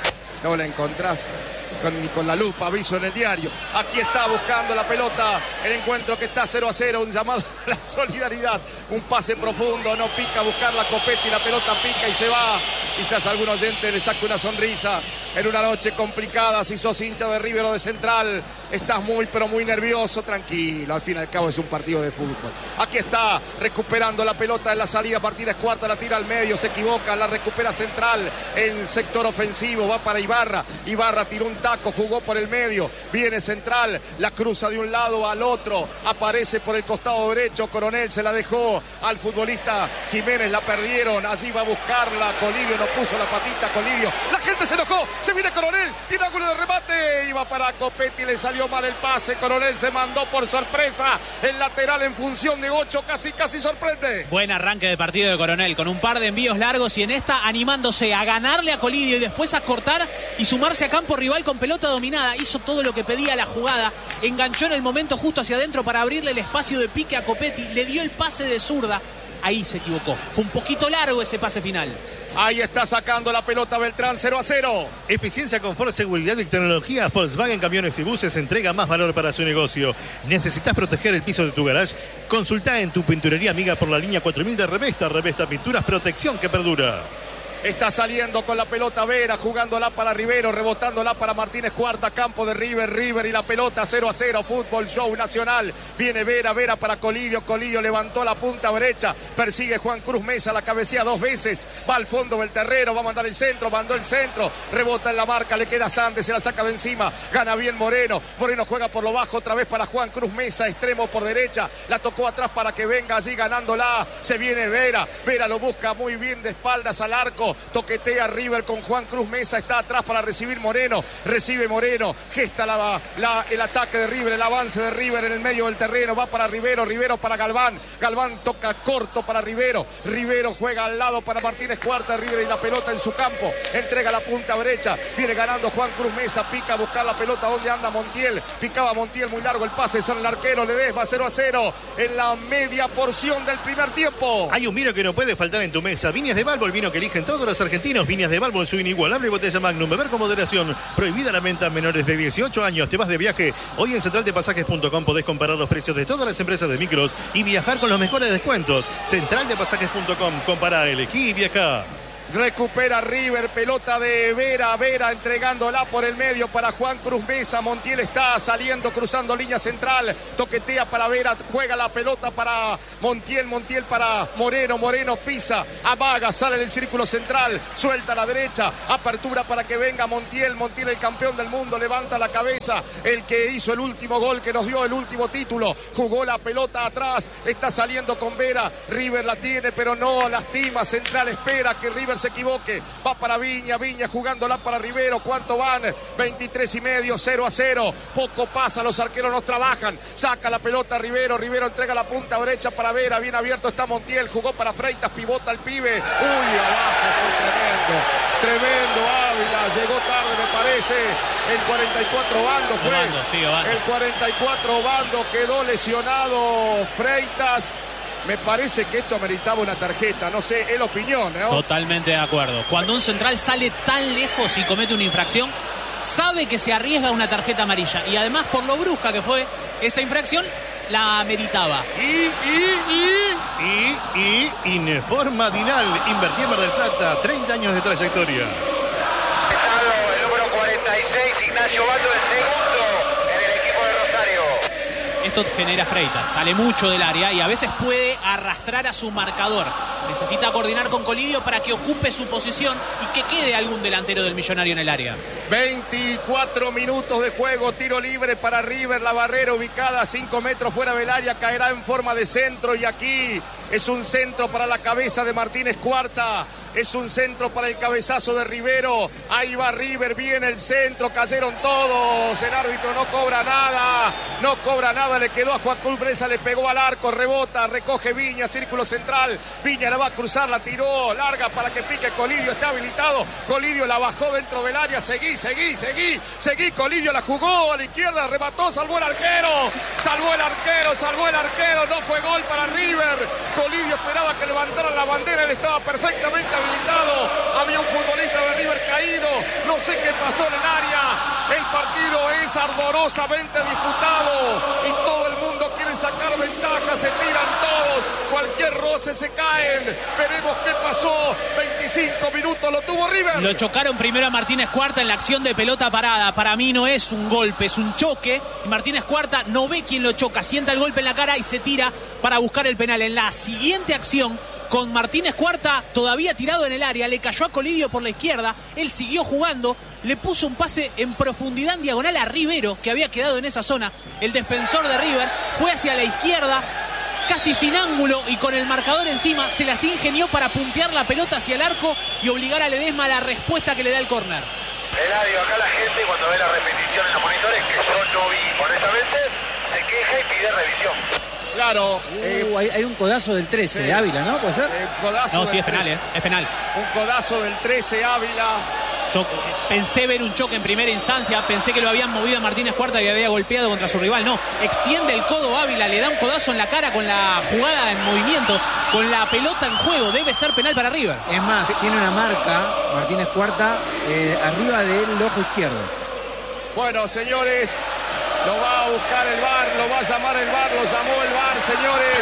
No la encontrás ni con la lupa, aviso en el diario. Aquí está buscando la pelota, el encuentro que está 0-0, un llamado a la solidaridad, un pase profundo, no pica, buscar la Copetti, la pelota pica y se va. Quizás algún oyente le saque una sonrisa en una noche complicada. Si sos hincha de River o de Central, estás muy pero muy nervioso, tranquilo, al fin y al cabo es un partido de fútbol. Aquí está recuperando la pelota en la salida, Martínez Cuarta la tira al medio, se equivoca, la recupera Central en sector ofensivo, va para Ibarra, Ibarra tiró un taco, jugó por el medio, viene Central, la cruza de un lado al otro, aparece por el costado derecho, Coronel se la dejó al futbolista Jiménez, la perdieron, allí va a buscarla, Colidio no puso la patita, Colidio, la gente se enojó, se viene Coronel, tiene ángulo de remate, iba para Copetti, le salió mal el pase, Coronel se mandó por sorpresa, el lateral en función de 8, casi sorprende. Buen arranque de partido de Coronel, con un par de envíos largos y en esta animándose a ganarle a Colidio y después a cortar y sumarse a campo rival con pelota dominada, hizo todo lo que pedía la jugada, enganchó en el momento justo hacia adentro para abrirle el espacio de pique a Copetti, le dio el pase de zurda, ahí se equivocó, fue un poquito largo ese pase final. Ahí está sacando la pelota Beltrán, 0-0. Eficiencia, confort, seguridad y tecnología. Volkswagen Camiones y Buses entrega más valor para su negocio. ¿Necesitas proteger el piso de tu garage? Consulta en tu pinturería amiga por la línea 4000 de Revesta. Revesta Pinturas, protección que perdura. Está saliendo con la pelota Vera, jugándola para Rivero, rebotándola para Martínez Cuarta, campo de River y la pelota 0-0, Fútbol Show Nacional. Viene Vera para Colidio, Colidio levantó la punta derecha, persigue Juan Cruz Mesa, la cabecea 2 veces, va al fondo del terreno, va a mandar el centro, mandó el centro, rebota en la marca, le queda Sandes, se la saca de encima, gana bien Moreno, Moreno juega por lo bajo, otra vez para Juan Cruz Mesa, extremo por derecha, la tocó atrás para que venga allí ganándola, se viene Vera lo busca muy bien de espaldas al arco, toquetea River con Juan Cruz Mesa, está atrás para recibir Moreno, recibe Moreno, gesta el ataque de River, el avance de River en el medio del terreno, va para Rivero para Galván toca corto para Rivero juega al lado para Martínez Cuarta, River y la pelota en su campo, entrega la punta derecha, viene ganando Juan Cruz Mesa, pica a buscar la pelota, donde anda Montiel, picaba Montiel, muy largo el pase, sale el arquero, Ledesma, 0-0 en la media porción del primer tiempo. Hay un vino que no puede faltar en tu mesa, Viñas de Balbo, el vino que eligen todos los argentinos, Viñas de Balbo en su inigualable botella Magnum, beber con moderación, prohibida la venta a menores de 18 años. Te vas de viaje, hoy en centraldepasajes.com podés comparar los precios de todas las empresas de micros y viajar con los mejores descuentos. Centraldepasajes.com, compará, elegí y viajá. Recupera River, pelota de Vera entregándola por el medio para Juan Cruz Mesa. Montiel está saliendo, cruzando línea central, toquetea para Vera, juega la pelota para Montiel para Moreno pisa, amaga, sale del círculo central, suelta a la derecha, apertura para que venga Montiel, el campeón del mundo, levanta la cabeza, el que hizo el último gol, que nos dio el último título, jugó la pelota atrás, está saliendo con Vera, River la tiene pero no lastima, central espera que River se equivoque, va para Viña jugándola para Rivero. ¿Cuánto van? 23,5, 0-0, poco pasa, los arqueros no trabajan, saca la pelota Rivero entrega la punta derecha para Vera, bien abierto está Montiel, jugó para Freitas, pivota el pibe, abajo, fue tremendo Ávila, llegó tarde me parece, el 44 Bando fue, Bando. El 44 Bando quedó lesionado Freitas. Me parece que esto ameritaba una tarjeta, no sé, es la opinión, ¿no? Totalmente de acuerdo. Cuando un central sale tan lejos y comete una infracción, sabe que se arriesga una tarjeta amarilla. Y además, por lo brusca que fue esa infracción, la meritaba. Informa Dinal, invertí en Mar del Plata, 30 años de trayectoria. El número 46, Ignacio Bando, el segundo en el equipo de Rosario. Esto genera Freitas, sale mucho del área y a veces puede arrastrar a su marcador. Necesita coordinar con Colidio para que ocupe su posición y que quede algún delantero del Millonario en el área. 24 minutos de juego, tiro libre para River, la barrera ubicada a 5 metros fuera del área, caerá en forma de centro y aquí es un centro para la cabeza de Martínez Cuarta, es un centro para el cabezazo de Rivero, ahí va River, viene el centro, cayeron todos, el árbitro no cobra nada, le quedó a Juan Cruz Mesa, le pegó al arco, rebota, recoge Viña, círculo central, Viña la va a cruzar, la tiró, larga para que pique Colidio, está habilitado, Colidio la bajó dentro del área, seguí, Colidio la jugó a la izquierda, remató, salvó el arquero, no fue gol para River, Colidio esperaba que levantaran la bandera, él estaba perfectamente habilitado, había un futbolista de River caído, no sé qué pasó en el área, el partido es ardorosamente disputado y todo el mundo quiere sacar ventaja, se tiran todos, cualquier roce se caen, veremos qué pasó, 25 minutos lo tuvo River. Lo chocaron primero a Martínez Cuarta en la acción de pelota parada, para mí no es un golpe, es un choque, y Martínez Cuarta no ve quién lo choca, sienta el golpe en la cara y se tira para buscar el penal. En la siguiente acción, con Martínez Cuarta todavía tirado en el área, le cayó a Colidio por la izquierda, él siguió jugando, le puso un pase en profundidad en diagonal a Rivero, que había quedado en esa zona, el defensor de River, fue hacia la izquierda, casi sin ángulo y con el marcador encima, se las ingenió para puntear la pelota hacia el arco y obligar a Ledesma a la respuesta que le da el córner. Eladio, acá la gente cuando ve la repetición en los monitores, que yo no vi honestamente, se queja y pide revisión. Claro. Hay un codazo del 13 de Ávila, ¿no? ¿Puede ser? No, sí, es penal, es penal. Un codazo del 13 Ávila. Yo pensé ver un choque en primera instancia, pensé que lo habían movido a Martínez Cuarta y había golpeado contra su rival. No, extiende el codo Ávila, le da un codazo en la cara con la jugada en movimiento, con la pelota en juego. Debe ser penal para River. Es más, tiene una marca, Martínez Cuarta, arriba del ojo izquierdo. Bueno, señores, lo va a buscar el VAR, lo va a llamar el VAR, lo llamó el VAR, señores.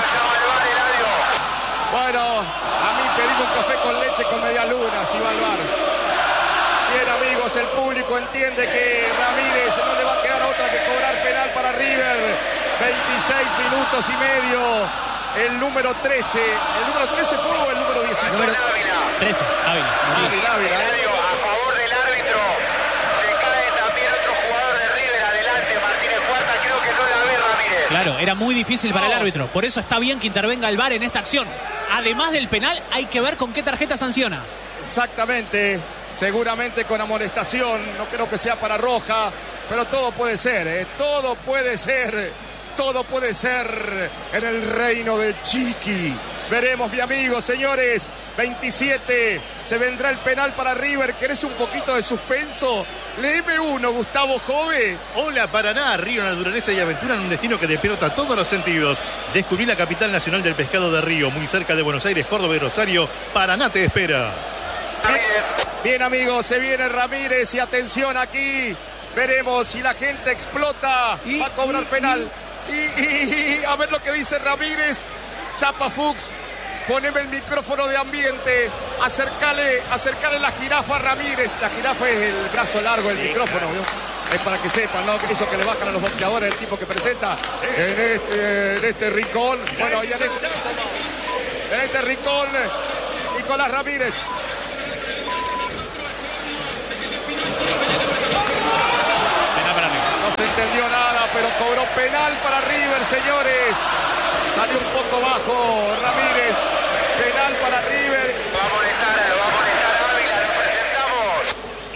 Bueno, a mí pedimos un café con leche con media luna, si va al VAR. Bien, amigos, el público entiende que Ramírez no le va a quedar otra que cobrar penal para River. 26 minutos y medio. El número 13. ¿El número 13 fue o el número 16? Ávila. 13, Ávila. Sí. Ávila. A favor del árbitro. Se cae también otro jugador de River. Adelante, Martínez Cuarta. Creo que no la ve Ramírez. Claro, era muy difícil para el árbitro. Por eso está bien que intervenga el VAR en esta acción. Además del penal, hay que ver con qué tarjeta sanciona. Exactamente. Seguramente con amonestación. No creo que sea para roja. Pero todo puede ser, ¿eh? Todo puede ser. Todo puede ser en el reino de Chiqui. Veremos, mi amigo, señores. 27. Se vendrá el penal para River. ¿Querés un poquito de suspenso? Léeme uno, Gustavo Jove. Hola Paraná, río, naturaleza y aventura en un destino que despierta todos los sentidos. Descubrí la capital nacional del pescado de río, muy cerca de Buenos Aires, Córdoba y Rosario. Paraná te espera. Bien, amigos, se viene Ramírez y atención aquí. Veremos si la gente explota. Va a cobrar penal. Y a ver lo que dice Ramírez. Chapa Fuchs. poneme el micrófono de ambiente, acercale la jirafa a Ramírez. La jirafa es el brazo largo del micrófono, ¿vio? Es para que sepan, ¿no? Eso que le bajan a los boxeadores, el tipo que presenta en este rincón. Bueno, ahí en este rincón, Nicolás Ramírez. No se entendió nada, pero cobró penal para River, señores. Salió un poco bajo Ramírez. Penal para River. Va a molestar Ávila, lo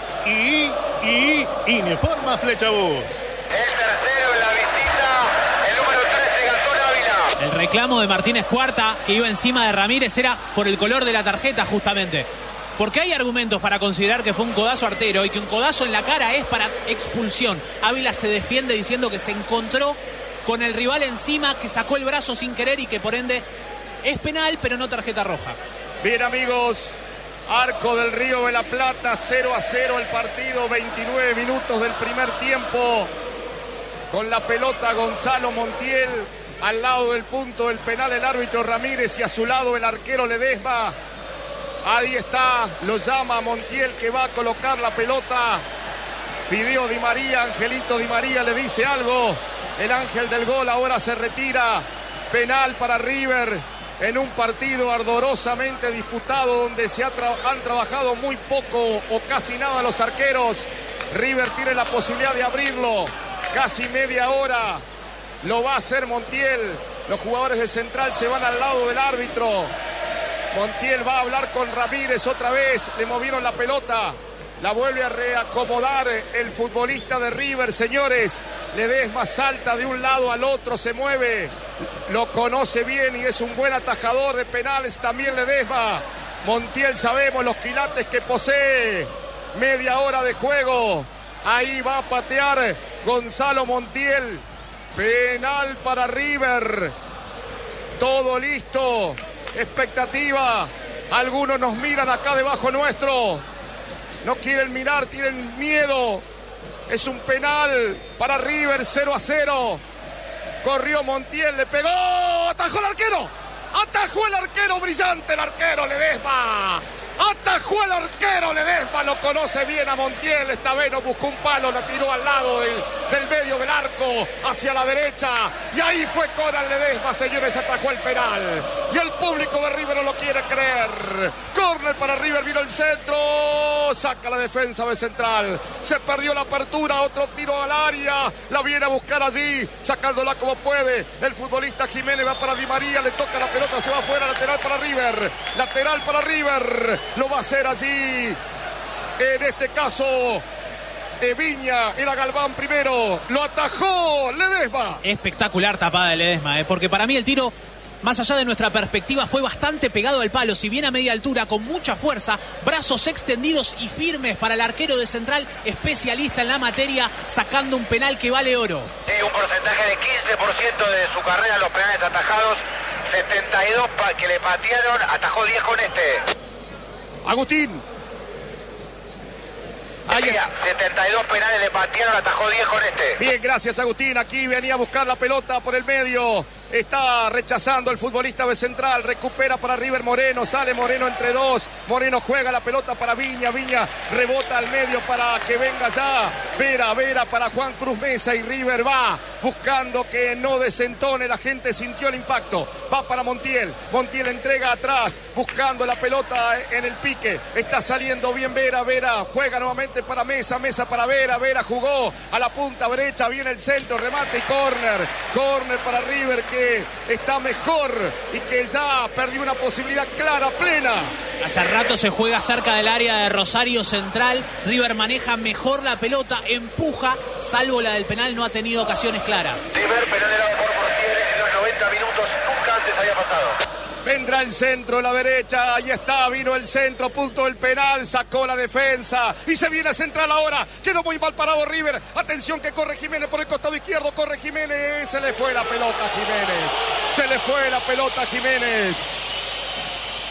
presentamos. Informa Flechabús. El tercero en la visita, el número 13, Gastón Ávila. El reclamo de Martínez Cuarta, que iba encima de Ramírez, era por el color de la tarjeta, justamente. Porque hay argumentos para considerar que fue un codazo artero y que un codazo en la cara es para expulsión. Ávila se defiende diciendo que se encontró con el rival encima, que sacó el brazo sin querer y que por ende es penal, pero no tarjeta roja. Bien, amigos, Arco del Río de la Plata, 0-0 el partido, 29 minutos del primer tiempo. Con la pelota Gonzalo Montiel, al lado del punto del penal el árbitro Ramírez y a su lado el arquero Ledesma. Ahí está, lo llama Montiel, que va a colocar la pelota. Fideo Di María, Angelito Di María le dice algo. El ángel del gol ahora se retira. Penal para River en un partido ardorosamente disputado donde han trabajado muy poco o casi nada los arqueros. River tiene la posibilidad de abrirlo. Casi media hora lo va a hacer Montiel. Los jugadores de Central se van al lado del árbitro. Montiel va a hablar con Ramírez otra vez. Le movieron la pelota. La vuelve a reacomodar el futbolista de River, señores. Ledesma salta de un lado al otro, se mueve. Lo conoce bien y es un buen atajador de penales también Ledesma. Montiel, sabemos los quilates que posee. Media hora de juego. Ahí va a patear Gonzalo Montiel. Penal para River. Todo listo. Expectativa. Algunos nos miran acá debajo nuestro. No quieren mirar, tienen miedo. Es un penal para River, 0-0. Corrió Montiel, le pegó. Atajó el arquero. Atajó el arquero, brillante el arquero Ledesma. Atajó el arquero Ledesma, lo conoce bien a Montiel. Esta vez no buscó un palo, la tiró al lado del medio del arco, hacia la derecha. Y ahí fue Coral Ledesma, señores, atajó el penal. Y el público de River no lo quiere creer. Córner para River, vino el centro. Saca la defensa de Central. Se perdió la apertura, otro tiro al área. La viene a buscar allí, sacándola como puede. El futbolista Jiménez va para Di María, le toca la pelota, se va afuera, lateral para River. Lateral para River. Lo va a hacer allí, en este caso, Viña, era Galván primero, lo atajó Ledesma. Espectacular tapada de Ledesma, porque para mí el tiro, más allá de nuestra perspectiva, fue bastante pegado al palo, si bien a media altura, con mucha fuerza, brazos extendidos y firmes para el arquero de Central, especialista en la materia, sacando un penal que vale oro. Sí, un porcentaje de 15% de su carrera en los penales atajados, 72 que le patearon, atajó 10 con este. Agustín. Ahí 72 penales le patearon, atajó 10 con este. Bien, gracias Agustín. Aquí venía a buscar la pelota por el medio. Está rechazando el futbolista de Central. Recupera para River Moreno. Sale Moreno entre dos. Moreno juega la pelota para Viña. Viña rebota al medio para que venga ya. Vera para Juan Cruz Mesa. Y River va buscando que no desentone. La gente sintió el impacto. Va para Montiel. Montiel entrega atrás. Buscando la pelota en el pique. Está saliendo bien Vera. Vera juega nuevamente para Mesa. Mesa para Vera. Vera jugó a la punta derecha. Viene el centro. Remate y córner. Córner para River que está mejor y que ya perdió una posibilidad clara, plena. Hace rato se juega cerca del área de Rosario Central. River maneja mejor la pelota, empuja, salvo la del penal, no ha tenido ocasiones claras. River, penal helado por Montiel en los 90 minutos, nunca antes había pasado. Vendrá el centro, la derecha, ahí está, vino el centro, punto del penal, sacó la defensa y se viene Central ahora. Quedó muy mal parado River. Atención que corre Jiménez por el costado izquierdo, corre Jiménez, se le fue la pelota a Jiménez. Se le fue la pelota a Jiménez.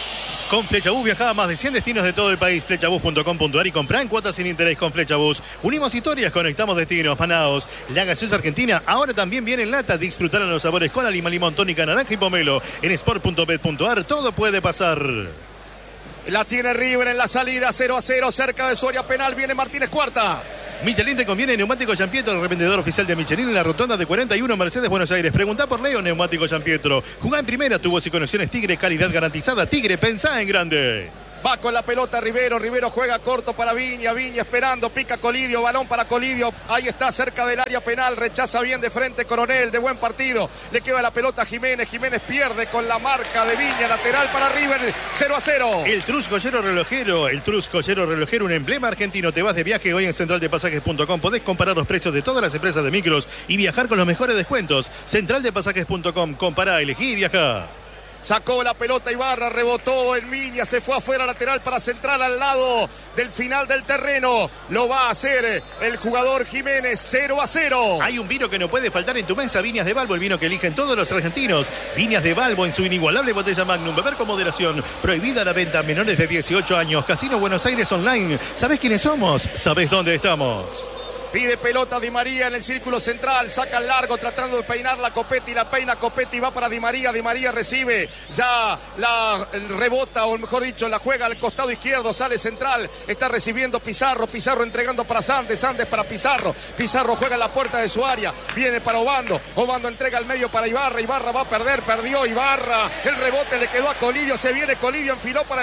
Con Flechabús viaja a más de 100 destinos de todo el país. Flechabús.com.ar y comprá en cuotas sin interés con Flechabús. Unimos historias, conectamos destinos. Manaos, la gaseosa argentina, ahora también viene en lata. Disfrutar los sabores con lima, limón, tónica, naranja y pomelo. En sport.bet.ar todo puede pasar. La tiene River en la salida, 0-0, cerca de su área penal. Viene Martínez Cuarta. Michelin te conviene, Neumático Giampietro, revendedor oficial de Michelin en la rotonda de 41 Mercedes, Buenos Aires. Preguntá por Leo, Neumático Giampietro. Jugá en primera, tubos y conexiones Tigre, calidad garantizada. Tigre, pensá en grande. Va con la pelota Rivero juega corto para Viña esperando, pica Colidio, balón para Colidio, ahí está cerca del área penal, rechaza bien de frente Coronel, de buen partido, le queda la pelota a Jiménez pierde con la marca de Viña, lateral para River, 0-0. El Trus Joyero Relojero, un emblema argentino. Te vas de viaje hoy en centraldepasajes.com, podés comparar los precios de todas las empresas de micros y viajar con los mejores descuentos. Centraldepasajes.com, compará, elegí y viajá. Sacó la pelota Ibarra, rebotó en Viña, se fue afuera, lateral para central al lado del final del terreno. Lo va a hacer el jugador Jiménez, 0-0. Hay un vino que no puede faltar en tu mesa, Viñas de Balbo, el vino que eligen todos los argentinos. Viñas de Balbo en su inigualable botella Magnum, beber con moderación. Prohibida la venta a menores de 18 años. Casino Buenos Aires Online. ¿Sabés quiénes somos? ¿Sabés dónde estamos? Pide pelota Di María en el círculo central, saca el largo tratando de peinar la Copetti, la peina Copetti, va para Di María recibe, ya la rebota, o mejor dicho, la juega al costado izquierdo, sale central, está recibiendo Pizarro entregando para Sandes para Pizarro juega en la puerta de su área, viene para Obando entrega al medio para Ibarra va a perder, perdió Ibarra, el rebote le quedó a Colidio, se viene Colidio, enfiló para el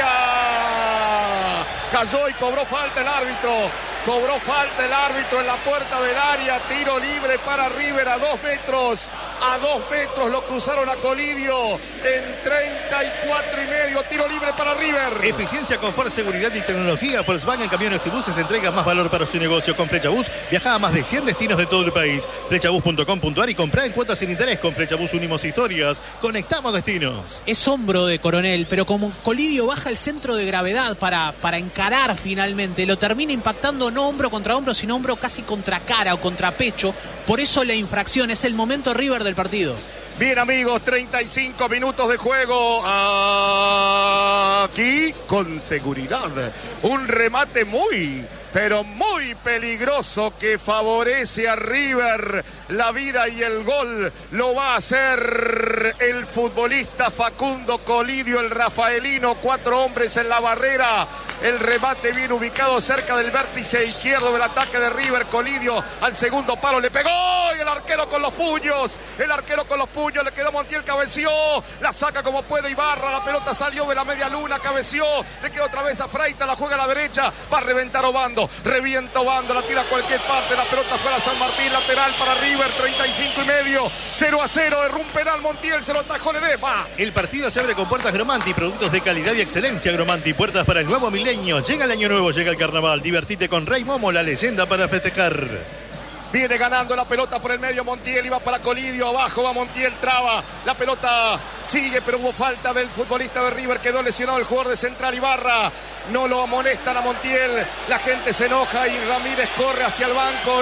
área, cayó y cobró falta el árbitro en la puerta del área, tiro libre para River a 2 metros, lo cruzaron a Colidio en 34 y medio, tiro libre para River. Eficiencia, confort, seguridad y tecnología. Volkswagen Camiones y Buses entrega más valor para su negocio. Con Flechabús viaja a más de 100 destinos de todo el país. Flechabús.com.ar y comprá en cuotas sin interés. Con Flechabús unimos historias, conectamos destinos. Es hombro de Coronel, pero como Colidio baja el centro de gravedad para encarar finalmente, lo termina impactando no hombro contra hombro, sino hombro casi contra cara o contra pecho. Por eso la infracción, es el momento River del partido. Bien amigos, 35 minutos de juego. Aquí con seguridad. Un remate muy peligroso que favorece a River. La vida y el gol lo va a hacer el futbolista Facundo Colidio, el rafaelino. 4 hombres en la barrera. El remate bien ubicado cerca del vértice izquierdo del ataque de River. Colidio al segundo palo le pegó y el arquero con los puños. Le quedó Montiel, cabeció. La saca como puede Ibarra. La pelota salió de la media luna, cabeció. Le quedó otra vez a Freita, la juega a la derecha. Va a reventar Obando. Revienta Obando, la tira a cualquier parte. La pelota fuera San Martín, lateral para River. 35 y medio. 0-0. Erró un penal Montiel, se lo atajó Ledesma. El partido se abre con puertas Gromanti, productos de calidad y excelencia. Gromanti, puertas para el nuevo milenio. Llega el año nuevo, llega el carnaval. Divertite con Rey Momo, la leyenda para festejar. Viene ganando la pelota por el medio Montiel y va para Colidio, abajo va Montiel, traba, la pelota sigue, pero hubo falta del futbolista de River, quedó lesionado el jugador de Central Ibarra, no lo amonestan a Montiel, la gente se enoja y Ramírez corre hacia el banco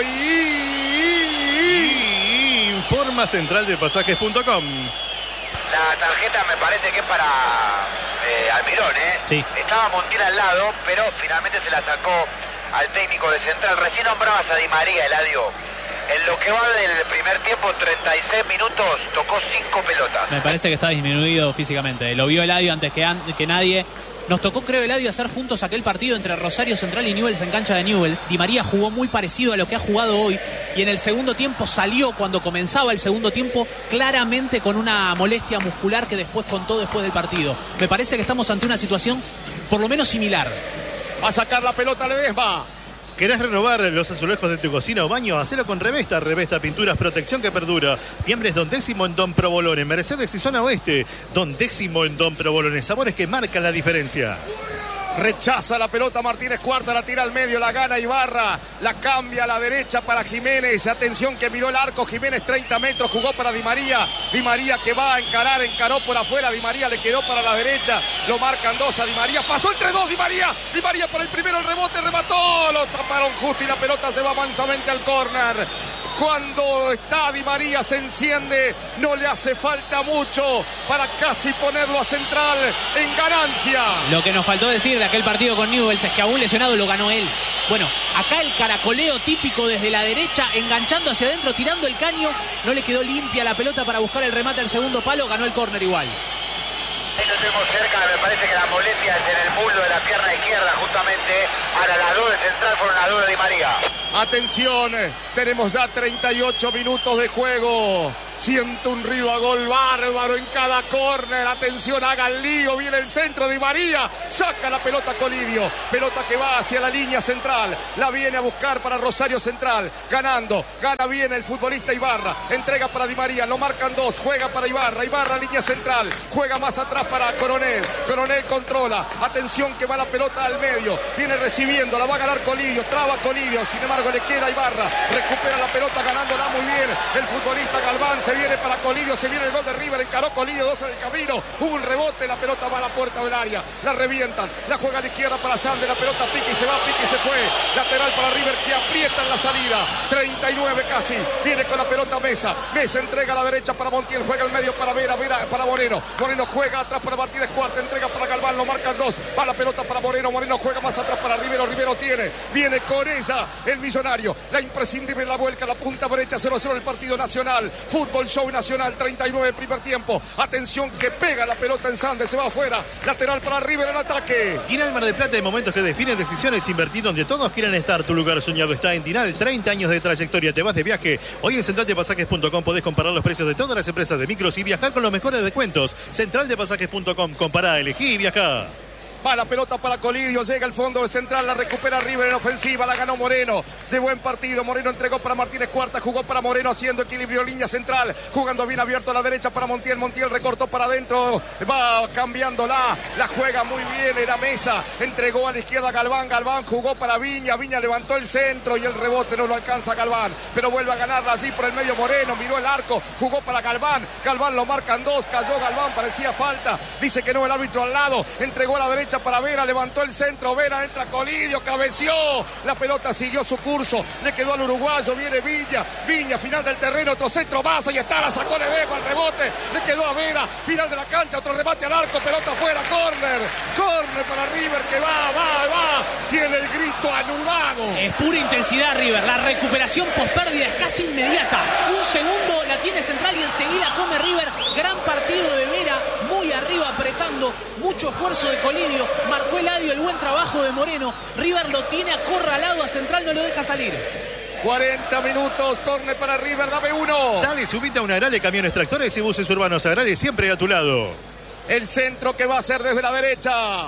y informa centraldepasajes.com. La tarjeta me parece que es para Almirón, Sí. Estaba Montiel al lado, pero finalmente se la sacó al técnico de Central. Recién nombrabas a Di María, Eladio. En lo que va del primer tiempo, 36 minutos, tocó 5 pelotas. Me parece que está disminuido físicamente. Lo vio Eladio antes que nadie. Nos tocó, creo, Eladio, hacer juntos aquel partido entre Rosario Central y Newell's en cancha de Newell's. Di María jugó muy parecido a lo que ha jugado hoy. Y en el segundo tiempo salió, cuando comenzaba el segundo tiempo, claramente con una molestia muscular que después contó después del partido. Me parece que estamos ante una situación por lo menos similar. Va a sacar la pelota Ledesma. ¿Querés renovar los azulejos de tu cocina o baño? Hacelo con Revesta. Revesta Pinturas, protección que perdura. Tiembres Don Décimo en Don Provolone. Mercedes y Zona Oeste. Don Décimo en Don Provolone. Sabores que marcan la diferencia. Rechaza la pelota Martínez Cuarta, la tira al medio, la gana Ibarra, la cambia a la derecha para Jiménez. Atención que miró el arco, Jiménez 30 metros, jugó para Di María que va a encarar, encaró por afuera, Di María le quedó para la derecha, lo marcan 2 a Di María, pasó entre 2 Di María por el primero, el rebote, remató, lo taparon justo y la pelota se va mansamente al córner. Cuando está Di María se enciende, no le hace falta mucho para casi ponerlo a Central en ganancia. Lo que nos faltó decir de aquel partido con Newell's es que aún lesionado lo ganó él. Bueno, acá el caracoleo típico desde la derecha, enganchando hacia adentro, tirando el caño, no le quedó limpia la pelota para buscar el remate al segundo palo, ganó el córner igual. Ahí lo tenemos cerca, me parece que la molestia es en el muslo de la pierna izquierda justamente. Ahora las dos de Central fueron las dos de Di María. Atención, tenemos ya 38 minutos de juego. Siento un río a gol bárbaro en cada córner. Atención, haga el lío. Viene el centro de Di María. Saca la pelota Colidio. Pelota que va hacia la línea central. La viene a buscar para Rosario Central. Ganando. Gana bien el futbolista Ibarra. Entrega para Di María. Lo marcan dos. Juega para Ibarra. Ibarra, línea central. Juega más atrás para Coronel. Coronel controla. Atención que va la pelota al medio. Viene recibiendo. La va a ganar Colidio. Traba Colidio. Sin embargo, le queda Ibarra. Recupera la pelota ganándola muy bien el futbolista Galván. Se viene para Colidio, se viene el gol de River, encaró Colidio, dos en el camino, hubo un rebote, la pelota va a la puerta del área, la revientan, la juega a la izquierda para Sande, la pelota pica y se va, pica y se fue, lateral para River que aprieta en la salida, 39 casi, viene con la pelota Mesa entrega a la derecha para Montiel, juega al medio para Vera para Moreno juega atrás para Martínez Cuarta, entrega para Galván, lo marcan dos, va la pelota para Moreno juega más atrás para Rivero tiene, viene con ella el millonario, la imprescindible, la vuelca, la punta derecha, 0-0 el partido nacional, Fútbol Show Nacional, 39 primer tiempo. Atención que pega la pelota en Sande, se va afuera. Lateral para River en ataque. Tinal Mar del Plata, de momentos que definen decisiones, invertir donde todos quieren estar. Tu lugar soñado está en Tinal, 30 años de trayectoria. Te vas de viaje. Hoy en centraldepasajes.com podés comparar los precios de todas las empresas de micros y viajar con los mejores descuentos. Centraldepasajes.com, compará, elegí y viajá. Va la pelota para Colidio, llega al fondo de Central, la recupera River en ofensiva, la ganó Moreno, de buen partido, Moreno entregó para Martínez Cuarta, jugó para Moreno haciendo equilibrio, línea central, jugando bien abierto a la derecha para Montiel recortó para adentro, va cambiándola, la juega muy bien, era Mesa, entregó a la izquierda Galván jugó para Viña levantó el centro y el rebote no lo alcanza Galván, pero vuelve a ganarla así por el medio Moreno, miró el arco, jugó para Galván lo marcan dos, cayó Galván, parecía falta, dice que no el árbitro al lado, entregó a la derecha para Vera, levantó el centro, Vera entra Colidio, cabeció, la pelota siguió su curso, le quedó al uruguayo, viene Viña, final del terreno, otro centro más, ahí está, la sacó Ledesma, el rebote, le quedó a Vera, final de la cancha, otro remate al arco, pelota afuera, córner para River que va, tiene el grito anudado. Es pura intensidad River, la recuperación pospérdida es casi inmediata, un segundo la tiene Central y enseguida come River, gran partido de Vera, muy arriba apretando, mucho esfuerzo de Colidio, marcó el adio, el buen trabajo de Moreno, River lo tiene acorralado a Central, no lo deja salir. 40 minutos, córner para River, dame uno. Dale, subite a una Agrale, camiones, tractores y buses urbanos. Agrale siempre a tu lado. El centro que va a ser desde la derecha.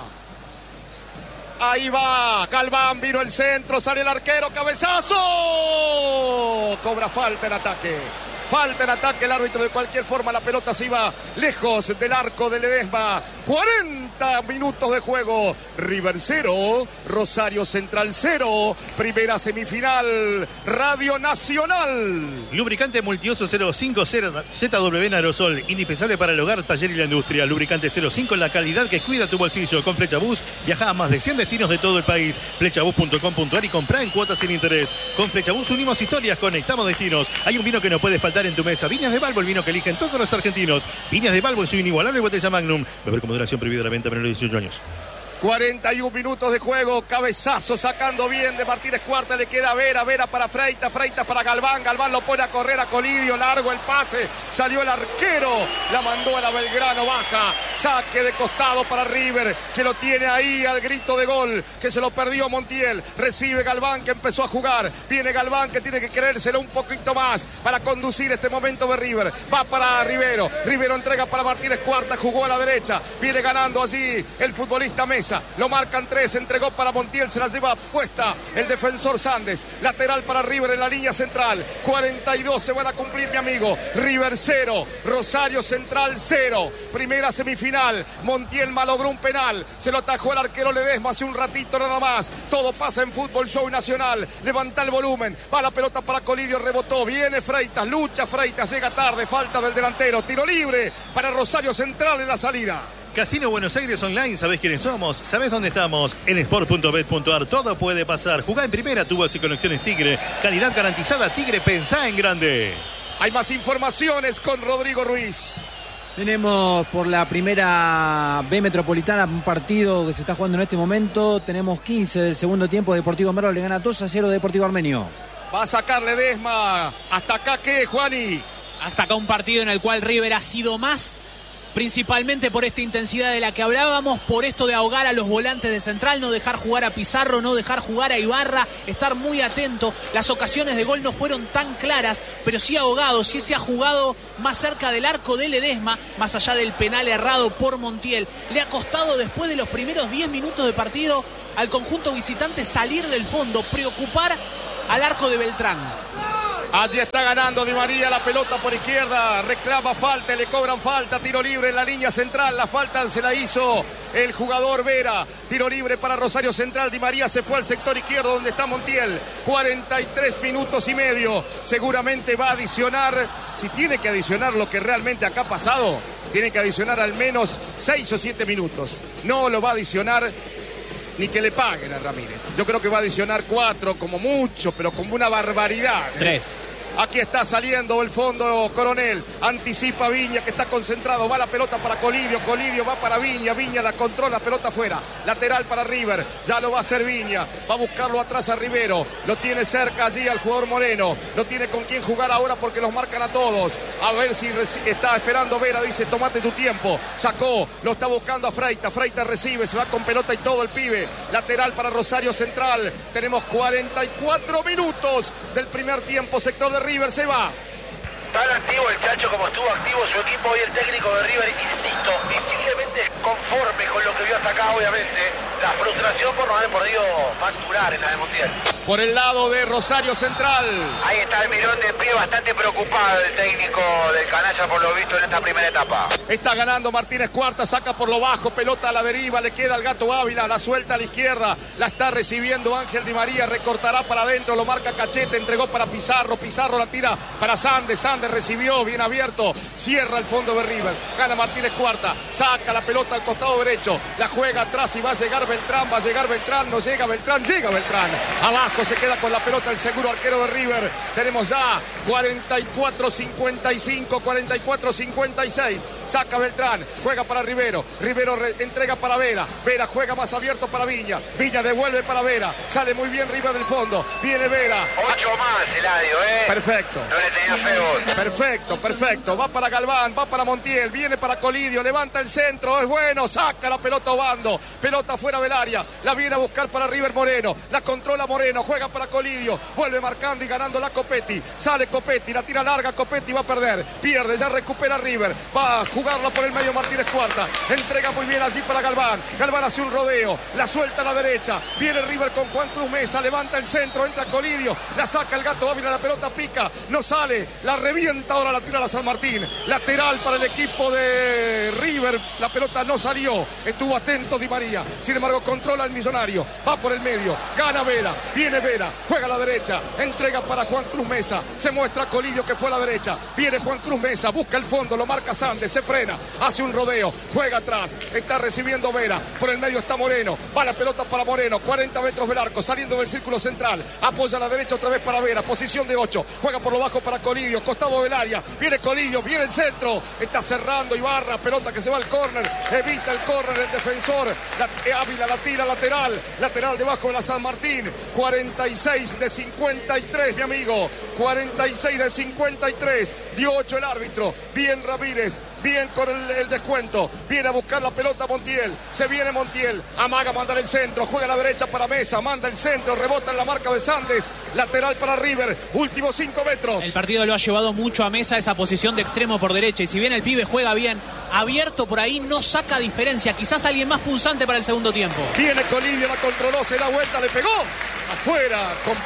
Ahí va, Galván, vino el centro, sale el arquero, cabezazo. Cobra falta en ataque. Falta en ataque, el árbitro de cualquier forma, la pelota se iba lejos del arco de Ledesma. 40 minutos de juego. River 0, Rosario Central 0. Primera semifinal, Radio Nacional. Lubricante multiuso 050 ZW en aerosol, indispensable para el hogar, taller y la industria. Lubricante 05, la calidad que cuida tu bolsillo. Con Flechabús viaja a más de 100 destinos de todo el país. Flechabús.com.ar y comprá en cuotas sin interés. Con Flechabús unimos historias, conectamos destinos. Hay un vino que no puede faltar en tu mesa. Viñas de Balbo, el vino que eligen todos los argentinos. Viñas de Balbo en su inigualable botella Magnum. Beber con moderación, prohibida la venta, menor de 18 años. 41 minutos de juego, cabezazo sacando bien de Martínez Cuarta, le queda Vera para Freitas para Galván lo pone a correr a Colidio, largo el pase, salió el arquero, la mandó a la Belgrano, baja, saque de costado para River, que lo tiene ahí al grito de gol, que se lo perdió Montiel, recibe Galván que empezó a jugar, viene Galván que tiene que creérselo un poquito más para conducir este momento de River, va para Rivero entrega para Martínez Cuarta, jugó a la derecha, viene ganando allí el futbolista Mesa. Lo marcan tres, entregó para Montiel, se la lleva puesta el defensor Sandes, lateral para River en la línea central, 42 se van a cumplir, mi amigo. River 0, Rosario Central 0, primera semifinal. Montiel malogró un penal, se lo atajó el arquero Ledesma hace un ratito nada más. Todo pasa en Fútbol Show Nacional, levanta el volumen, va la pelota para Colidio, rebotó, viene Freitas, lucha Freitas, llega tarde, falta del delantero, tiro libre para Rosario Central en la salida. Casino Buenos Aires Online, ¿sabés quiénes somos? ¿Sabés dónde estamos? En sport.bet.ar. Todo puede pasar. Jugá en primera, tubos y conexiones Tigre. Calidad garantizada. Tigre, pensá en grande. Hay más informaciones con Rodrigo Ruiz. Tenemos por la primera B Metropolitana un partido que se está jugando en este momento. Tenemos 15 del segundo tiempo. Deportivo Merlo le gana 2-0 Deportivo Armenio. Va a sacar Ledesma. ¿Hasta acá qué, Juani? Hasta acá un partido en el cual River ha sido más, principalmente por esta intensidad de la que hablábamos, por esto de ahogar a los volantes de Central, no dejar jugar a Pizarro, no dejar jugar a Ibarra, estar muy atento. Las ocasiones de gol no fueron tan claras, pero sí ahogado, sí se ha jugado más cerca del arco de Ledesma, más allá del penal errado por Montiel. Le ha costado después de los primeros 10 minutos de partido al conjunto visitante salir del fondo, preocupar al arco de Beltrán. Allí está ganando Di María, la pelota por izquierda, reclama falta, le cobran falta, tiro libre en la línea central, la falta se la hizo el jugador Vera, tiro libre para Rosario Central, Di María se fue al sector izquierdo donde está Montiel, 43 minutos y medio, seguramente va a adicionar, si tiene que adicionar lo que realmente acá ha pasado, tiene que adicionar al menos 6 o 7 minutos, no lo va a adicionar ni que le paguen a Ramírez. Yo creo que va a adicionar 4 como mucho, pero como una barbaridad. 3. Aquí está saliendo el fondo Coronel, anticipa Viña que está concentrado, va la pelota para Colidio, Colidio va para Viña, Viña la controla, pelota afuera, lateral para River, ya lo va a hacer Viña, va a buscarlo atrás a Rivero, lo tiene cerca allí al jugador Moreno, no tiene con quién jugar ahora porque los marcan a todos, a ver si está esperando Vera, dice tomate tu tiempo, sacó, lo está buscando a Freita, Freita recibe, se va con pelota y todo el pibe, lateral para Rosario Central, tenemos 44 minutos del primer tiempo, sector de River se va. Tan activo el Chacho como estuvo activo su equipo hoy, el técnico de River, insisto, visiblemente conforme con lo que vio hasta acá, obviamente. La frustración por no haber podido facturar en la de Montiel. Por el lado de Rosario Central. Ahí está el mirón de pie, bastante preocupado el técnico del canalla por lo visto en esta primera etapa. Está ganando Martínez Cuarta, saca por lo bajo, pelota a la deriva, le queda al Gato Ávila, la suelta a la izquierda, la está recibiendo Ángel Di María, recortará para adentro, lo marca Cachete, entregó para Pizarro, Pizarro la tira para Sandes, Sandes recibió, bien abierto, cierra el fondo de River, gana Martínez Cuarta, saca la pelota al costado derecho, la juega atrás y va a llegar Beltrán, no llega Beltrán, llega Beltrán, abajo se queda con la pelota el seguro arquero de River, tenemos ya 44-55, 44-56, saca Beltrán, juega para Rivero, Rivero entrega para Vera, Vera juega más abierto para Viña, Viña devuelve para Vera, sale muy bien River del fondo, viene Vera. 8 más, Eladio, Perfecto. No le tenía feo. Perfecto, va para Galván, va para Montiel, viene para Colidio, levanta el centro, es bueno, saca la pelota Obando, pelota fuera del área, la viene a buscar para River Moreno, la controla Moreno, juega para Colidio, vuelve marcando y ganando la Copetti, sale Copetti, la tira larga, Copetti va a perder, pierde, ya recupera River, va a jugarla por el medio Martínez Cuarta, entrega muy bien allí para Galván, Galván hace un rodeo, la suelta a la derecha, viene River con Juan Cruz Mesa, levanta el centro, entra Colidio, la saca el Gato Ávila, la pelota pica, no sale, la revienta, ahora la tira a la San Martín, lateral para el equipo de River, la pelota no salió, estuvo atento Di María, sin embargo controla el Millonario, va por el medio, gana Vera, viene Vera, juega a la derecha, entrega para Juan Cruz Mesa, se muestra Colidio que fue a la derecha, viene Juan Cruz Mesa, busca el fondo, lo marca Sandes, se frena, hace un rodeo, juega atrás, está recibiendo Vera, por el medio está Moreno, va la pelota para Moreno, 40 metros del arco, saliendo del círculo central, apoya a la derecha otra vez para Vera, posición de 8, juega por lo bajo para Colidio, costado del área, viene Colidio, viene el centro, está cerrando Ibarra, pelota que se va al córner, evita el córner el defensor, Ávila la tira lateral debajo de la San Martín, 46 de 53 mi amigo, 46 de 53, dio 8 el árbitro, bien Ramírez, bien con el descuento, viene a buscar la pelota Montiel, se viene Montiel, amaga, manda el centro, juega a la derecha para Mesa, manda el centro, rebota en la marca de Sandes, lateral para River, últimos 5 metros. El partido lo ha llevado mucho a Mesa esa posición de extremo por derecha y si bien el pibe juega bien, abierto por ahí no saca diferencia, quizás alguien más punzante para el segundo tiempo. Viene Colidio, la controló, se da vuelta, le pegó afuera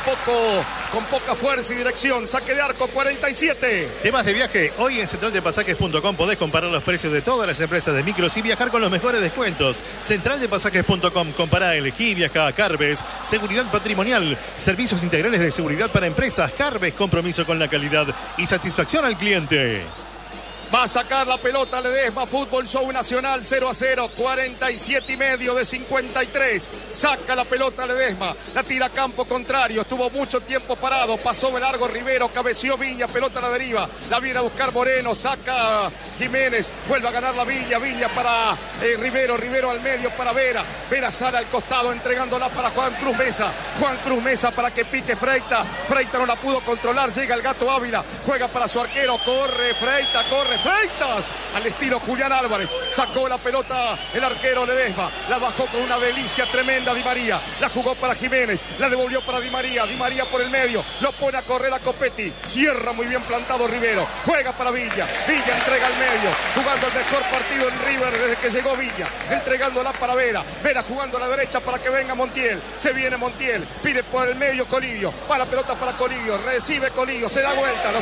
con poca fuerza y dirección, saque de arco 47. Temas de viaje, hoy en centraldepasajes.com podés comparar los precios de todas las empresas de micros y viajar con los mejores descuentos. Centraldepasajes.com, compará, elegí, viaja. Carves, seguridad patrimonial, servicios integrales de seguridad para empresas. Carves, compromiso con la calidad y satisfacción al cliente. Va a sacar la pelota Ledesma. Fútbol Show Nacional 0-0. 47,5 de 53. Saca la pelota Ledesma. La tira a campo contrario. Estuvo mucho tiempo parado. Pasó de largo Rivero. Cabeció Viña. Pelota a la deriva. La viene a buscar Moreno. Saca Jiménez. Vuelve a ganar la Viña. Viña para Rivero. Rivero al medio para Vera. Vera sale al costado entregándola para Juan Cruz Mesa. Juan Cruz Mesa para que pique Freita. Freita no la pudo controlar. Llega el Gato Ávila. Juega para su arquero. Corre Freita. Corre Freitas. Al estilo Julián Álvarez. Sacó la pelota el arquero Ledesma. La bajó con una delicia tremenda Di María. La jugó para Jiménez. La devolvió para Di María. Di María por el medio. Lo pone a correr a Copetti. Cierra muy bien plantado Rivero. Juega para Villa. Villa entrega al medio. Jugando el mejor partido en River desde que llegó Villa. Entregándola para Vera. Vera jugando a la derecha para que venga Montiel. Se viene Montiel. Pide por el medio Colidio. Va la pelota para Colidio. Recibe Colidio. Se da vuelta.